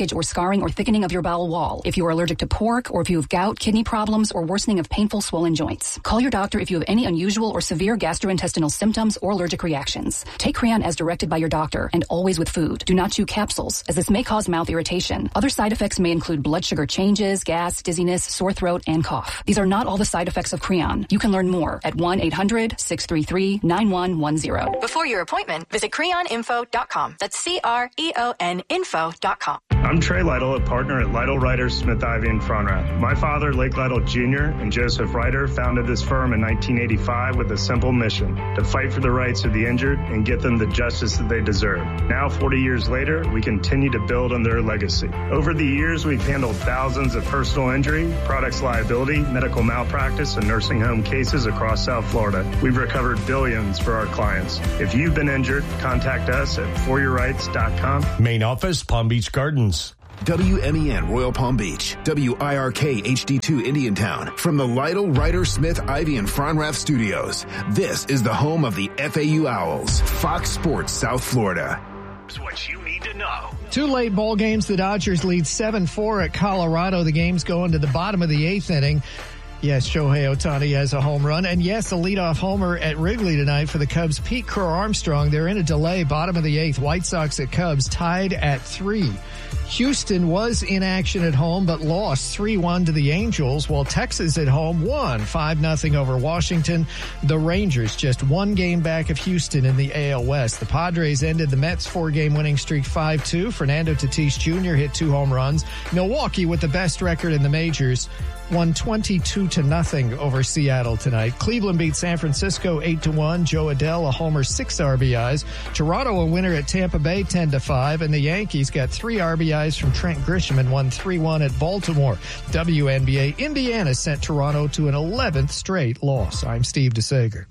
blockage or scarring or thickening of your bowel wall, if you are allergic to pork, or if you have gout, kidney problems, or worsening of painful swollen joints. Call your doctor if you have any unusual or severe gastrointestinal symptoms or allergic reactions. Take Creon as directed by your doctor and always with food. Do not chew capsules, as this may cause mouth irritation. Other side effects may include blood sugar changes, gas, dizziness, sore throat, and cough. These are not all the side effects of Creon. You can learn more at one eight hundred six three three nine one one zero. Before your appointment, visit creon info dot com. That's C R E O N info dot com. I'm Trey Lytle, a partner at Lytle, Ryder, Smith, Ivy, and Fronrath. My father, Lake Lytle Junior, and Joseph Ryder founded this firm in nineteen eighty-five with a simple mission: to fight for the rights of the injured and get them the justice that they deserve. Now, forty years later, we continue to build on their legacy. Over the years, we've handled thousands of personal injury, products liability, medical malpractice, and nursing home cases across South Florida. We've recovered billions for our clients. If you've been injured, contact us at for your rights dot com. Main office, Palm Beach Gardens. W M E N Royal Palm Beach, W I R K H D two Indiantown. From the Lytle, Ryder, Smith, Ivy, and Fronrath studios, this is the home of the F A U Owls, Fox Sports South Florida. What you need to know. Two late ball games. The Dodgers lead seven four at Colorado. The game's going to the bottom of the eighth inning. Yes, Shohei Ohtani has a home run. And yes, a leadoff homer at Wrigley tonight for the Cubs. Pete Crow-Armstrong, they're in a delay, bottom of the eighth. White Sox at Cubs tied at three. Houston was in action at home, but lost three one to the Angels, while Texas at home won five nothing over Washington. The Rangers just one game back of Houston in the A L West. The Padres ended the Mets' four-game winning streak five two. Fernando Tatis Junior hit two home runs. Milwaukee, with the best record in the majors, won twenty-two to nothing over Seattle tonight. Cleveland beat San Francisco eight to one. Joe Adell, a homer, six R B Is. Toronto, a winner at Tampa Bay ten to five. And the Yankees got three R B Is from Trent Grisham and won three one at Baltimore. W N B A, Indiana sent Toronto to an eleventh straight loss. I'm Steve DeSager.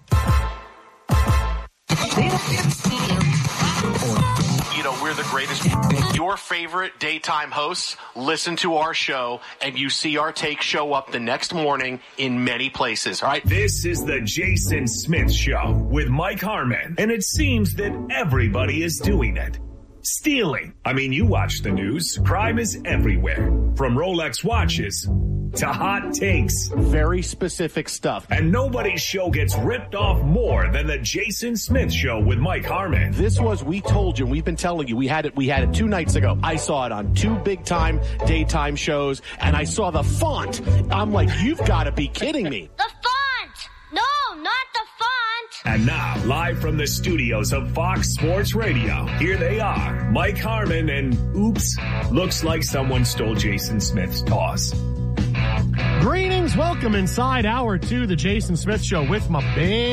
You know, we're the greatest. Your favorite daytime hosts listen to our show, and you see our take show up the next morning in many places, all right? This is the Jason Smith Show with Mike Harmon, and it seems that everybody is doing it. Stealing. I mean, you watch the news. Crime is everywhere. From Rolex watches to hot takes. Very specific stuff. And nobody's show gets ripped off more than the Jason Smith Show with Mike Harmon. This was, we told you, we've been telling you, we had it, we had it two nights ago. I saw it on two big time daytime shows, and I saw the font. I'm like, you've got to be kidding me. The font! No, not the font! And now, live from the studios of Fox Sports Radio, here they are, Mike Harmon and, oops, looks like someone stole Jason Smith's toss. Greetings, welcome inside hour two, the Jason Smith Show with my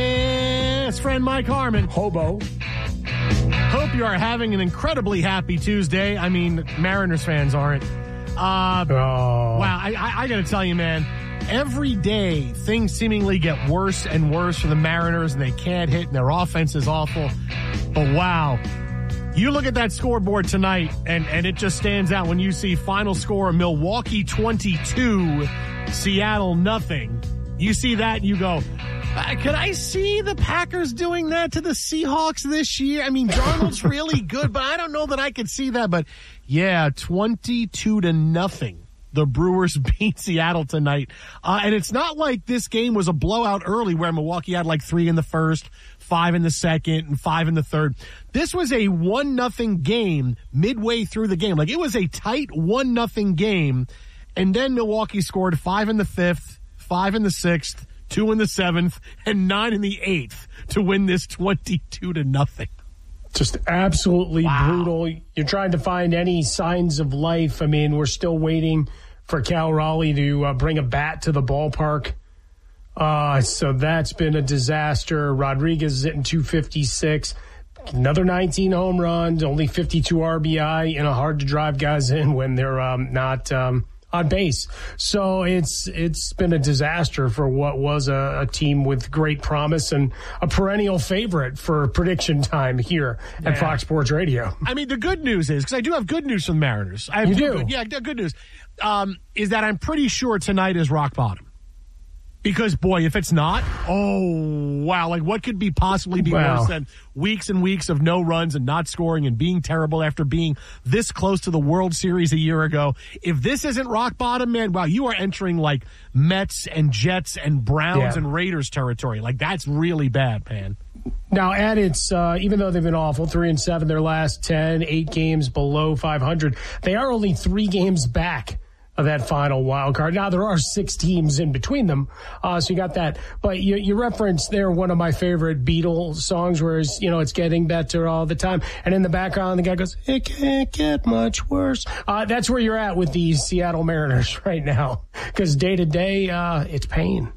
best friend Mike Harmon. Hobo. Hope you are having an incredibly happy Tuesday. I mean, Mariners fans aren't. Uh, oh. Wow, I, I, I got to tell you, man, every day things seemingly get worse and worse for the Mariners, and they can't hit, and their offense is awful. But wow. You look at that scoreboard tonight, and, and it just stands out when you see final score Milwaukee twenty-two, Seattle nothing. You see that and you go, uh, could I see the Packers doing that to the Seahawks this year? I mean, Darnold's really good, but I don't know that I could see that. But yeah, twenty-two to nothing. The Brewers beat Seattle tonight. Uh, and it's not like this game was a blowout early where Milwaukee had like three in the first, five in the second, and five in the third. This was a one nothing game midway through the game. Like, it was a tight one nothing game. And then Milwaukee scored five in the fifth, five in the sixth, two in the seventh, and nine in the eighth to win this twenty-two to nothing. Just absolutely wow. brutal. You're trying to find any signs of life. I mean, we're still waiting for Cal Raleigh to uh, bring a bat to the ballpark. Uh, so that's been a disaster. Rodriguez is hitting two fifty-six. Another nineteen home runs, only fifty-two R B I, and a hard to drive guys in when they're um, not um, on base. So it's it's been a disaster for what was a, a team with great promise and a perennial favorite for prediction time here at yeah. Fox Sports Radio. I mean, the good news is, because I do have good news from the Mariners. I have you do? Good, yeah, good news. Um, is that I'm pretty sure tonight is rock bottom. Because, boy, if it's not, oh, wow. Like, what could be possibly be Wow. worse than weeks and weeks of no runs and not scoring and being terrible after being this close to the World Series a year ago? If this isn't rock bottom, man, wow, you are entering, like, Mets and Jets and Browns Yeah. and Raiders territory. Like, that's really bad, man. Now, at its, uh, even though they've been awful, three and seven, their last ten, eight games below five hundred, they are only three games back of that final wild card. Now, there are six teams in between them, uh, so you got that. But you, you referenced there one of my favorite Beatles songs, where it's, you know, it's getting better all the time. And in the background, the guy goes, it can't get much worse. Uh, that's where you're at with the Seattle Mariners right now, because day to day, uh, it's pain.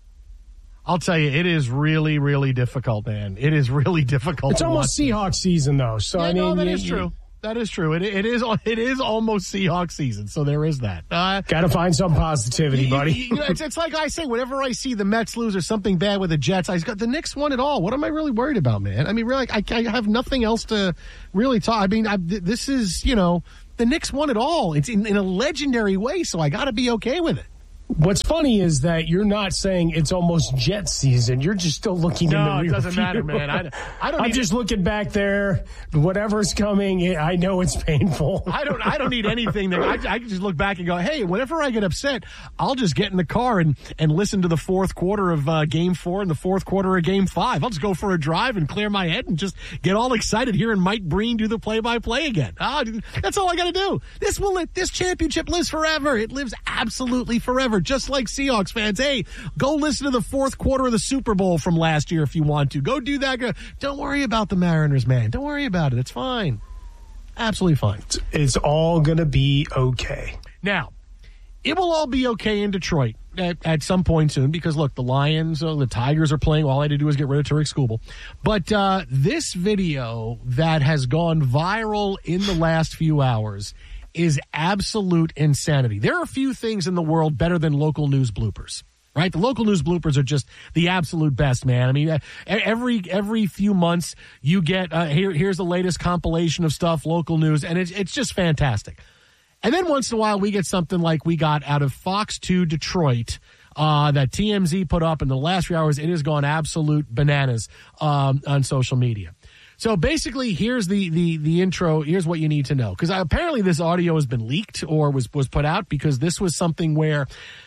I'll tell you, it is really, really difficult, man. It is really difficult. It's to almost watch. Seahawks season, though. So Yeah, I mean, no, that you- is you- true. That is true. It, it is. It is almost Seahawks season, so there is that. Uh, Got to find some positivity, buddy. You, you know, it's, it's like I say, whenever I see the Mets lose or something bad with the Jets, I got the Knicks won it all. What am I really worried about, man? I mean, really, I, I have nothing else to really talk. I mean, I, this is, you know, the Knicks won it all. It's in, in a legendary way, so I got to be okay with it. What's funny is that you're not saying it's almost Jet season. You're just still looking No, in the rear it doesn't view. matter, man. I, I don't. I'm need, just looking back there. Whatever's coming, I know it's painful. I don't. I don't need anything. That I, I can just look back and go, hey, whenever I get upset, I'll just get in the car and and listen to the fourth quarter of uh, Game Four and the fourth quarter of Game Five. I'll just go for a drive and clear my head and just get all excited hearing Mike Breen do the play-by-play again. Ah, that's all I got to do. This will. This championship lives forever. It lives absolutely forever. Just like Seahawks fans, hey, go listen to the fourth quarter of the Super Bowl from last year if you want to. Go do that. Go, don't worry about the Mariners, man. Don't worry about it. It's fine. Absolutely fine. It's all going to be okay. Now, it will all be okay in Detroit at, at some point soon because, look, the Lions, uh, the Tigers are playing. All I had to do is get rid of Tariq Skubal. But uh, this video that has gone viral in the last few hours is absolute insanity. There are a few things in the world better than local news bloopers, right? The local news bloopers are just the absolute best, man. I mean, uh, every every few months you get uh, here. Here's the latest compilation of stuff, local news, and it's it's just fantastic. And then once in a while we get something like we got out of Fox two Detroit uh, that T M Z put up in the last few hours. It has gone absolute bananas um, on social media. So basically, here's the, the, the intro. Here's what you need to know. Because apparently this audio has been leaked or was, was put out because this was something where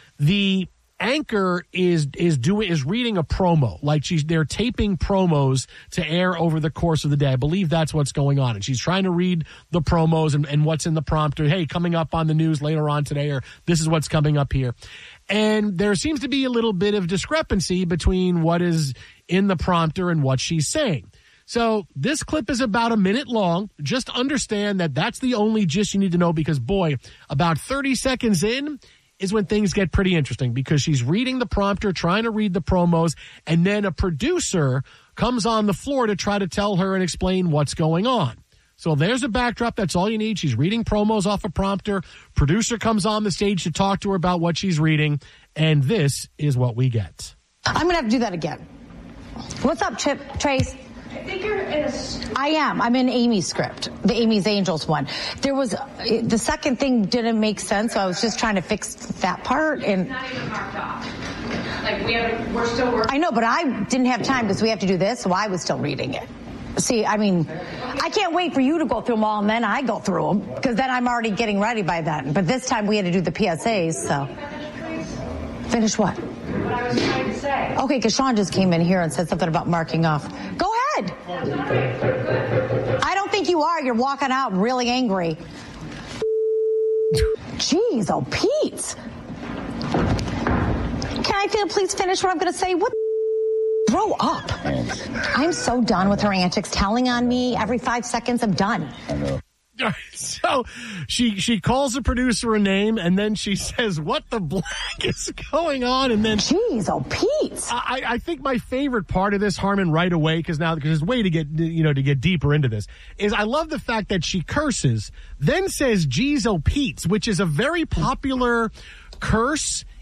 the anchor is is doing is reading a promo. Like she's they're taping promos to air over the course of the day. I believe that's what's going on. And she's trying to read the promos and, and what's in the prompter. Hey, coming up on the news later on today, or this is what's coming up here. And there seems to be a little bit of discrepancy between what is in the prompter and what she's saying. So this clip is about a minute long. Just understand that that's the only gist you need to know because, boy, about thirty seconds in is when things get pretty interesting because she's reading the prompter, trying to read the promos, and then a producer comes on the floor to try to tell her and explain what's going on. So there's a backdrop. That's all you need. She's reading promos off a prompter. Producer comes on the stage to talk to her about what she's reading, and this is what we get. I'm going to have to do that again. What's up, Chip? Trace? I think you're in a... I am. I'm in Amy's script, the Amy's Angels one. There was... The second thing didn't make sense, so I was just trying to fix that part. And It's not even marked off. Like, we have, we're still working. I know, but I didn't have time because we have to do this, so I was still reading it. See, I mean, I can't wait for you to go through them all, and then I go through them, because then I'm already getting ready by then. But this time we had to do the P S As, so... Finish what? What I was trying to say. Okay, because Sean just came in here and said something about marking off. Go ahead. I don't think you are. You're walking out really angry. Jeez, oh, Pete. Can I feel, please finish what I'm going to say? What? Grow up. I'm so done with her antics, telling on me every five seconds. I'm done. I know. So she she calls the producer a name and then she says, "What the black is going on?" And then, jeez, oh Pete! I, I think my favorite part of this, Harmon, right away, because now because there's a way to get you know to get deeper into this, is I love the fact that she curses, then says "Geez, oh Pete," which is a very popular curse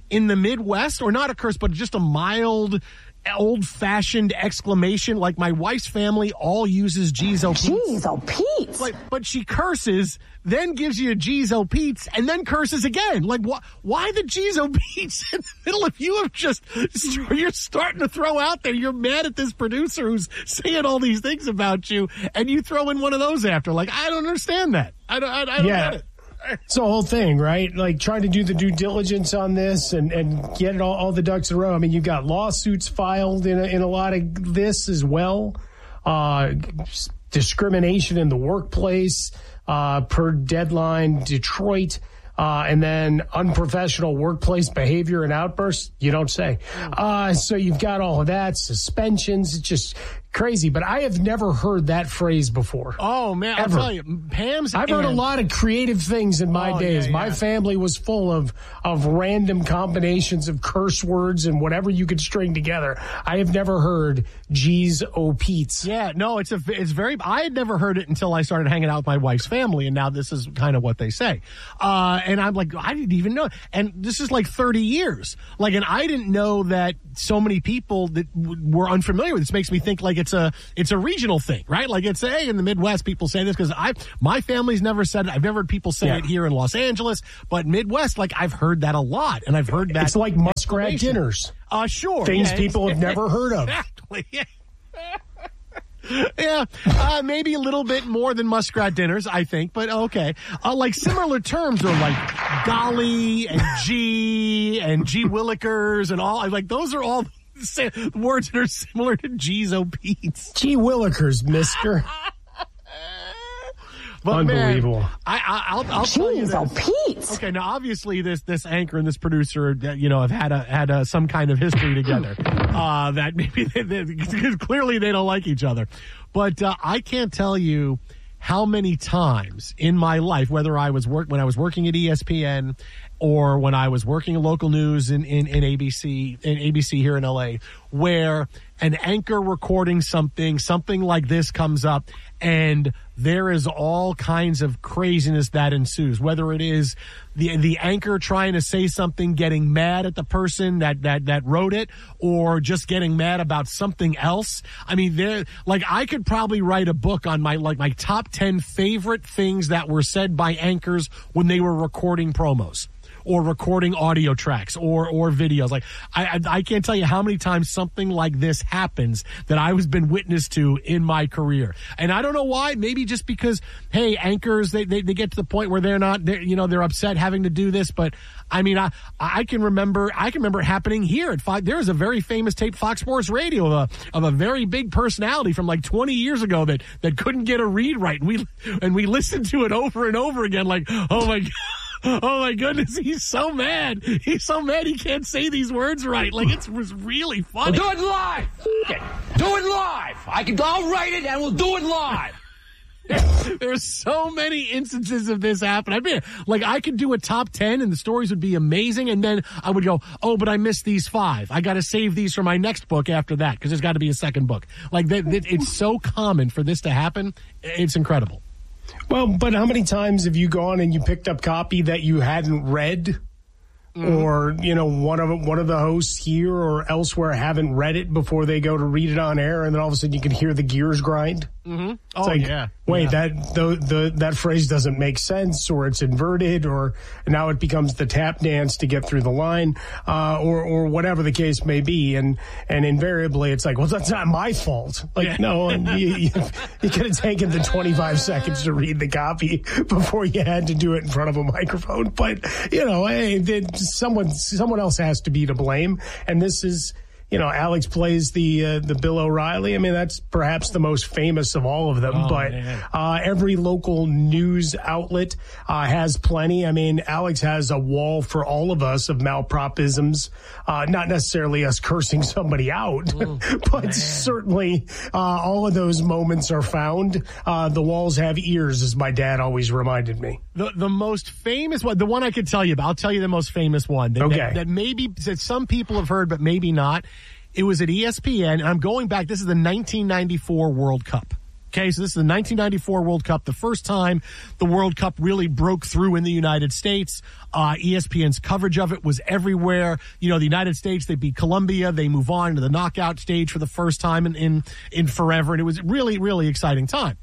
in the Midwest, or not a curse, but just a mild, old-fashioned exclamation. Like my wife's family all uses Geez O Pete's. Geez O Pete's. Like, but she curses, then gives you a Geez O Pete's, and then curses again. Like, wh- why the Geez O Pete's in the middle if you have just, you're starting to throw out there, you're mad at this producer who's saying all these things about you, and you throw in one of those after. Like, I don't understand that. I don't, I, I don't Yeah. get it. It's the whole thing, right? Like trying to do the due diligence on this and, and get it all, all the ducks in a row. I mean, you've got lawsuits filed in a, in a lot of this as well. Uh, discrimination in the workplace, uh, per Deadline Detroit, uh, and then unprofessional workplace behavior and outbursts. You don't say. Uh, so you've got all of that, suspensions. It's just crazy, but I have never heard that phrase before. Oh, man, Ever. I'll tell you, Pam's... I've heard a and- lot of creative things in my Oh, days. yeah, My yeah. family was full of, of random combinations of curse words and whatever you could string together. I have never heard Geez O Pete's. Yeah, no, it's a, it's very, I had never heard it until I started hanging out with my wife's family, and now this is kind of what they say. Uh, and I'm like, I didn't even know. And this is like thirty years. Like, and I didn't know that so many people that w- were unfamiliar with this. Makes me think like it's a, it's a regional thing, right? Like it's, hey, in the Midwest, people say this because I, my family's never said it. I've never heard people say Yeah. it here in Los Angeles, but Midwest, like I've heard that a lot, and I've heard that. It's like muskrat exclamation. dinners. Uh, sure. Things yeah, people have it's- never heard of. Exactly. Yeah. Yeah, uh, maybe a little bit more than muskrat dinners, I think, but okay. Uh, like similar terms are like golly and gee and gee willikers and all. Like those are all sa- words that are similar to Geez O Pete's. Gee willikers, mister. But Unbelievable. Man, I, I, I'll, I'll tell you Geez this. O Pete's. Okay, now obviously this this anchor and this producer, uh, you know, have had a had a, some kind of history together. Uh, that maybe they, they, because clearly they don't like each other. But uh, I can't tell you how many times in my life, whether I was work when I was working at E S P N or when I was working in local news in, in, in A B C in A B C here in L A, where an anchor recording something, something like this comes up, and there is all kinds of craziness that ensues, whether it is the the anchor trying to say something, getting mad at the person that, that, that wrote it, or just getting mad about something else. I mean, there, like I could probably write a book on my, like my top ten favorite things that were said by anchors when they were recording promos or recording audio tracks or, or videos. Like I, I, I can't tell you how many times something like this happens that I was been witness to in my career. And I don't know why, maybe just because, hey, anchors, they, they, they get to the point where they're not, they're, you know, they're upset having to do this. But I mean, I, I can remember, I can remember it happening here at Fox. There was a very famous tape, Fox Sports Radio, of a, of a very big personality from like twenty years ago that, that couldn't get a read right. And we, and we listened to it over and over again, like, oh my God. Oh my goodness, he's so mad. He's so mad he can't say these words right. Like it was really funny. We'll do it live. F- it. Do it live. I can, I'll write it and we'll do it live. There's so many instances of this happen. I mean, like I could do a top ten and the stories would be amazing, and then I would go, oh, but I missed these five. I got to save these for my next book after that because there's got to be a second book. Like that, that, it's so common for this to happen. It's incredible. Well, but how many times have you gone and you picked up copy that you hadn't read? Mm-hmm. Or, you know, one of one of the hosts here or elsewhere haven't read it before they go to read it on air, and then all of a sudden you can hear the gears grind? Mm-hmm. It's Oh, like, yeah. wait, yeah. that the, the that phrase doesn't make sense, or it's inverted, or now it becomes the tap dance to get through the line, uh, or or whatever the case may be, and and invariably it's like, well, that's not my fault. Like, yeah. no, and you, you, you could have taken the twenty-five seconds to read the copy before you had to do it in front of a microphone. But you know, hey, did someone someone else has to be to blame, and this is. You know, Alex plays the uh, the Bill O'Reilly. I mean, that's perhaps the most famous of all of them. Oh, but uh, every local news outlet uh, has plenty. I mean, Alex has a wall for all of us of malpropisms. Uh, not necessarily us cursing somebody out, Ooh, but man. certainly uh, all of those moments are found. Uh, the walls have ears, as my dad always reminded me. The the most famous one, the one I could tell you about, I'll tell you the most famous one. That, okay. That, that maybe that some people have heard, but maybe not. It was at E S P N, and I'm going back. This is the nineteen ninety-four World Cup. Okay, so this is the nineteen ninety-four World Cup, the first time the World Cup really broke through in the United States. Uh, E S P N's coverage of it was everywhere. You know, the United States, they beat Colombia. They move on to the knockout stage for the first time in, in, in forever. And it was really, really exciting time.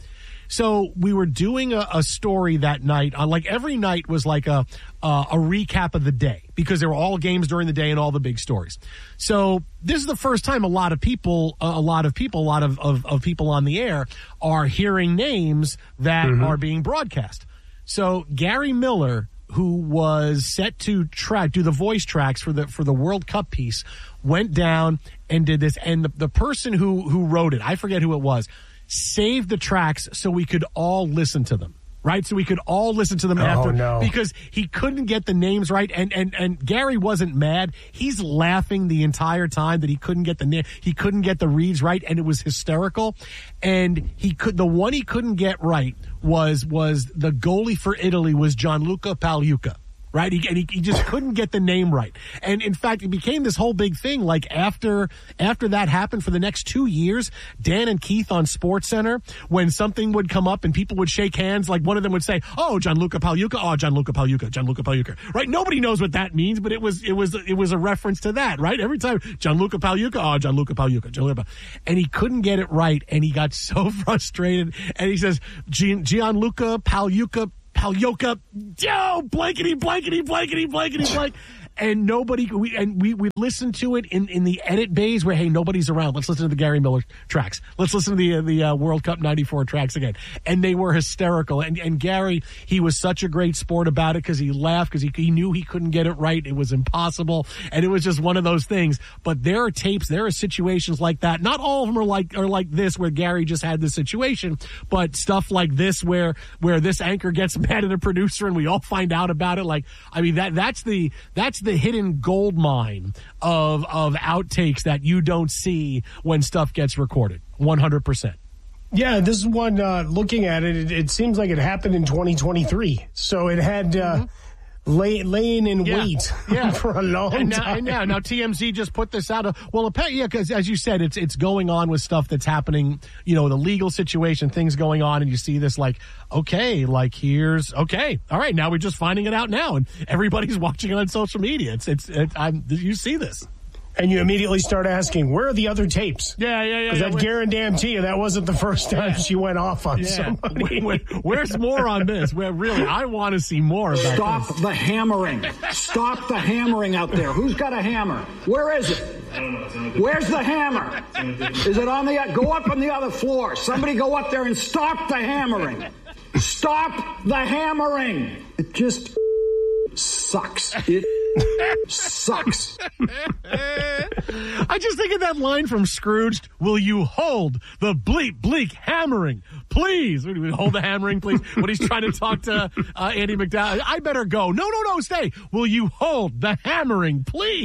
So we were doing a, a story that night on, like, every night was like a, uh, a recap of the day because there were all games during the day and all the big stories. So this is the first time a lot of people, uh, a lot of people, a lot of, of, of people on the air are hearing names that mm-hmm. are being broadcast. So Gary Miller, who was set to track, do the voice tracks for the, for the World Cup piece, went down and did this. And the, the person who, who wrote it, I forget who it was, saved the tracks so we could all listen to them, right? So we could all listen to them oh, after no. because he couldn't get the names right. And, and, and Gary wasn't mad. He's laughing the entire time that he couldn't get the name. He couldn't get the reads right. And it was hysterical. And he could, the one he couldn't get right was, was the goalie for Italy was Gianluca Pagliuca. Right, he, and he, he just couldn't get the name right, and in fact, it became this whole big thing. Like after after that happened, for the next two years, Dan and Keith on SportsCenter, when something would come up and people would shake hands, like one of them would say, "Oh, Gianluca Pagliuca, oh Gianluca Pagliuca, Gianluca Pagliuca." Right? Nobody knows what that means, but it was it was it was a reference to that. Right? Every time Gianluca Pagliuca, oh Gianluca Pagliuca, Gianluca, and he couldn't get it right, and he got so frustrated, and he says, Gian, Gianluca Pagliuca. Pagliuca, yo, blankety, blankety, blankety, blankety, blank. And nobody, we, and we, we listened to it in, in the edit bays where, hey, nobody's around. Let's listen to the Gary Miller tracks. Let's listen to the, uh, the uh, World Cup ninety-four tracks again. And they were hysterical. And, and Gary, he was such a great sport about it because he laughed because he, he knew he couldn't get it right. It was impossible. And it was just one of those things. But there are tapes, there are situations like that. Not all of them are like, are like this where Gary just had this situation, but stuff like this where, where this anchor gets mad at a producer and we all find out about it. Like, I mean, that, that's the, that's the hidden gold mine of of outtakes that you don't see when stuff gets recorded. one hundred percent. Yeah, this is one, uh, looking at it, it, it seems like it happened in twenty twenty-three. So it had uh, mm-hmm. lay, laying in yeah. wait yeah. for a long and now, time. And now, now T M Z just put this out. Of, well, yeah, because as you said, it's it's going on with stuff that's happening, you know, the legal situation, things going on, and you see this like, okay, like here's, okay, all right, now we're just finding it out now, and everybody's watching it on social media. It's, it's, it, I'm, you see this. And you immediately start asking, where are the other tapes? Yeah, yeah, yeah. Because yeah, that guarantee you that wasn't the first time yeah. she went off on yeah. somebody. Where, where, where's more on this? Where really, I want to see more about Stop this. the hammering. Stop the hammering out there. Who's got a hammer? Where is it? Where's the hammer? Is it on the, go up on the other floor. Somebody go up there and stop the hammering. Stop the hammering. It just sucks. It sucks. I just think of that line from Scrooged. Will you hold the bleep bleak hammering, please? Will you hold the hammering, please? When he's trying to talk to uh, Andy McDowell, I better go. No, no, no, stay. Will you hold the hammering, please?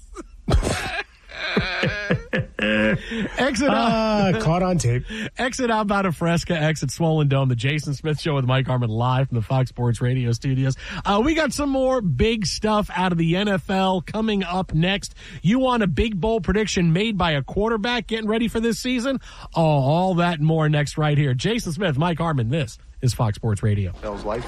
Exit out. Uh, caught on tape. Exit outbound of Fresca, exit Swollen Dome. The Jason Smith Show with Mike Harmon live from the Fox Sports Radio studios. Uh, we got some more big stuff out of the N F L coming up next. You want a big bowl prediction made by a quarterback getting ready for this season? Oh, all that and more next right here. Jason Smith, Mike Harmon. This is Fox Sports Radio. Bell's life.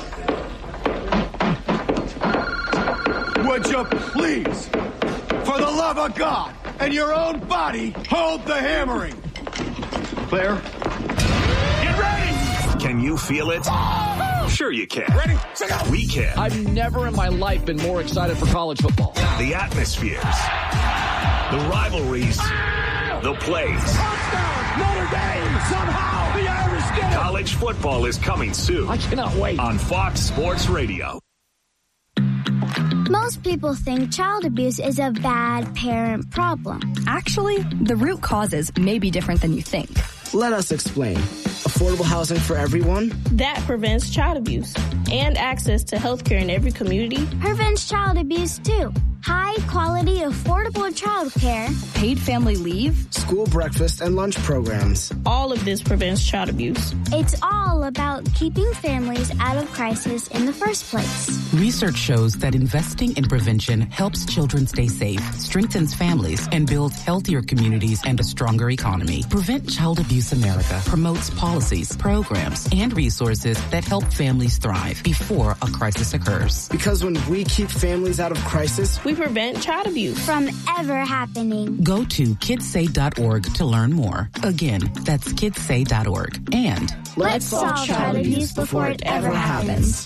Would you please, for the love of God and your own body, hold the hammering? Clear? Get ready! Can you feel it? Sure you can. Ready? Set up. We can. I've never in my life been more excited for college football. The atmospheres. The rivalries. Ah! The plays. Touchdown! Notre Dame! Somehow the Irish did it! College football is coming soon. I cannot wait. On Fox Sports Radio. Most people think child abuse is a bad parent problem. Actually, the root causes may be different than you think. Let us explain. Affordable housing for everyone? That prevents child abuse and access to health care in every community. Prevents child abuse, too. high-quality, affordable childcare, paid family leave, school breakfast and lunch programs. All of this prevents child abuse. It's all about keeping families out of crisis in the first place. Research shows that investing in prevention helps children stay safe, strengthens families, and builds healthier communities and a stronger economy. Prevent Child Abuse America promotes policies, programs, and resources that help families thrive before a crisis occurs. Because when we keep families out of crisis, we prevent child abuse from ever happening. Go to kids say dot org to learn more. Again, that's kids say dot org. And let's solve child abuse before it ever happens.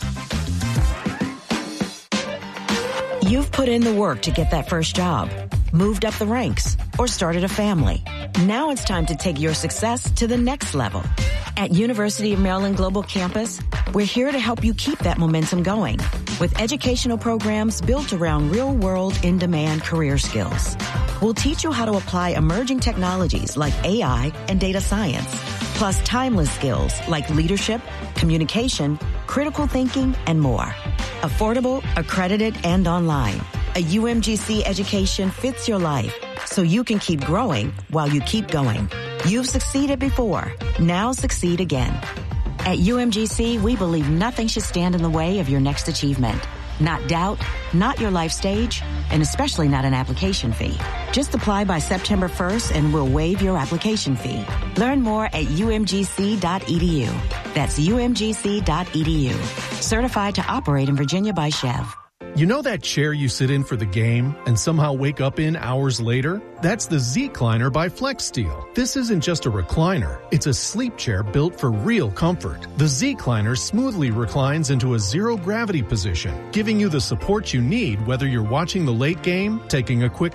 You've put in the work to get that first job, moved up the ranks, or started a family. Now it's time to take your success to the next level. At University of Maryland Global Campus, we're here to help you keep that momentum going with educational programs built around real-world, in-demand career skills. We'll teach you how to apply emerging technologies like A I and data science, plus timeless skills like leadership, communication, critical thinking, and more. Affordable, accredited, and online. A U M G C education fits your life so you can keep growing while you keep going. You've succeeded before. Now succeed again. At U M G C, we believe nothing should stand in the way of your next achievement. Not doubt, not your life stage, and especially not an application fee. Just apply by September first and we'll waive your application fee. Learn more at U M G C dot E D U. That's U M G C dot E D U. Certified to operate in Virginia by Chev. You know that chair you sit in for the game and somehow wake up in hours later? That's the Z-Cliner by FlexSteel. This isn't just a recliner. It's a sleep chair built for real comfort. The Z-Cliner smoothly reclines into a zero-gravity position, giving you the support you need whether you're watching the late game, taking a quick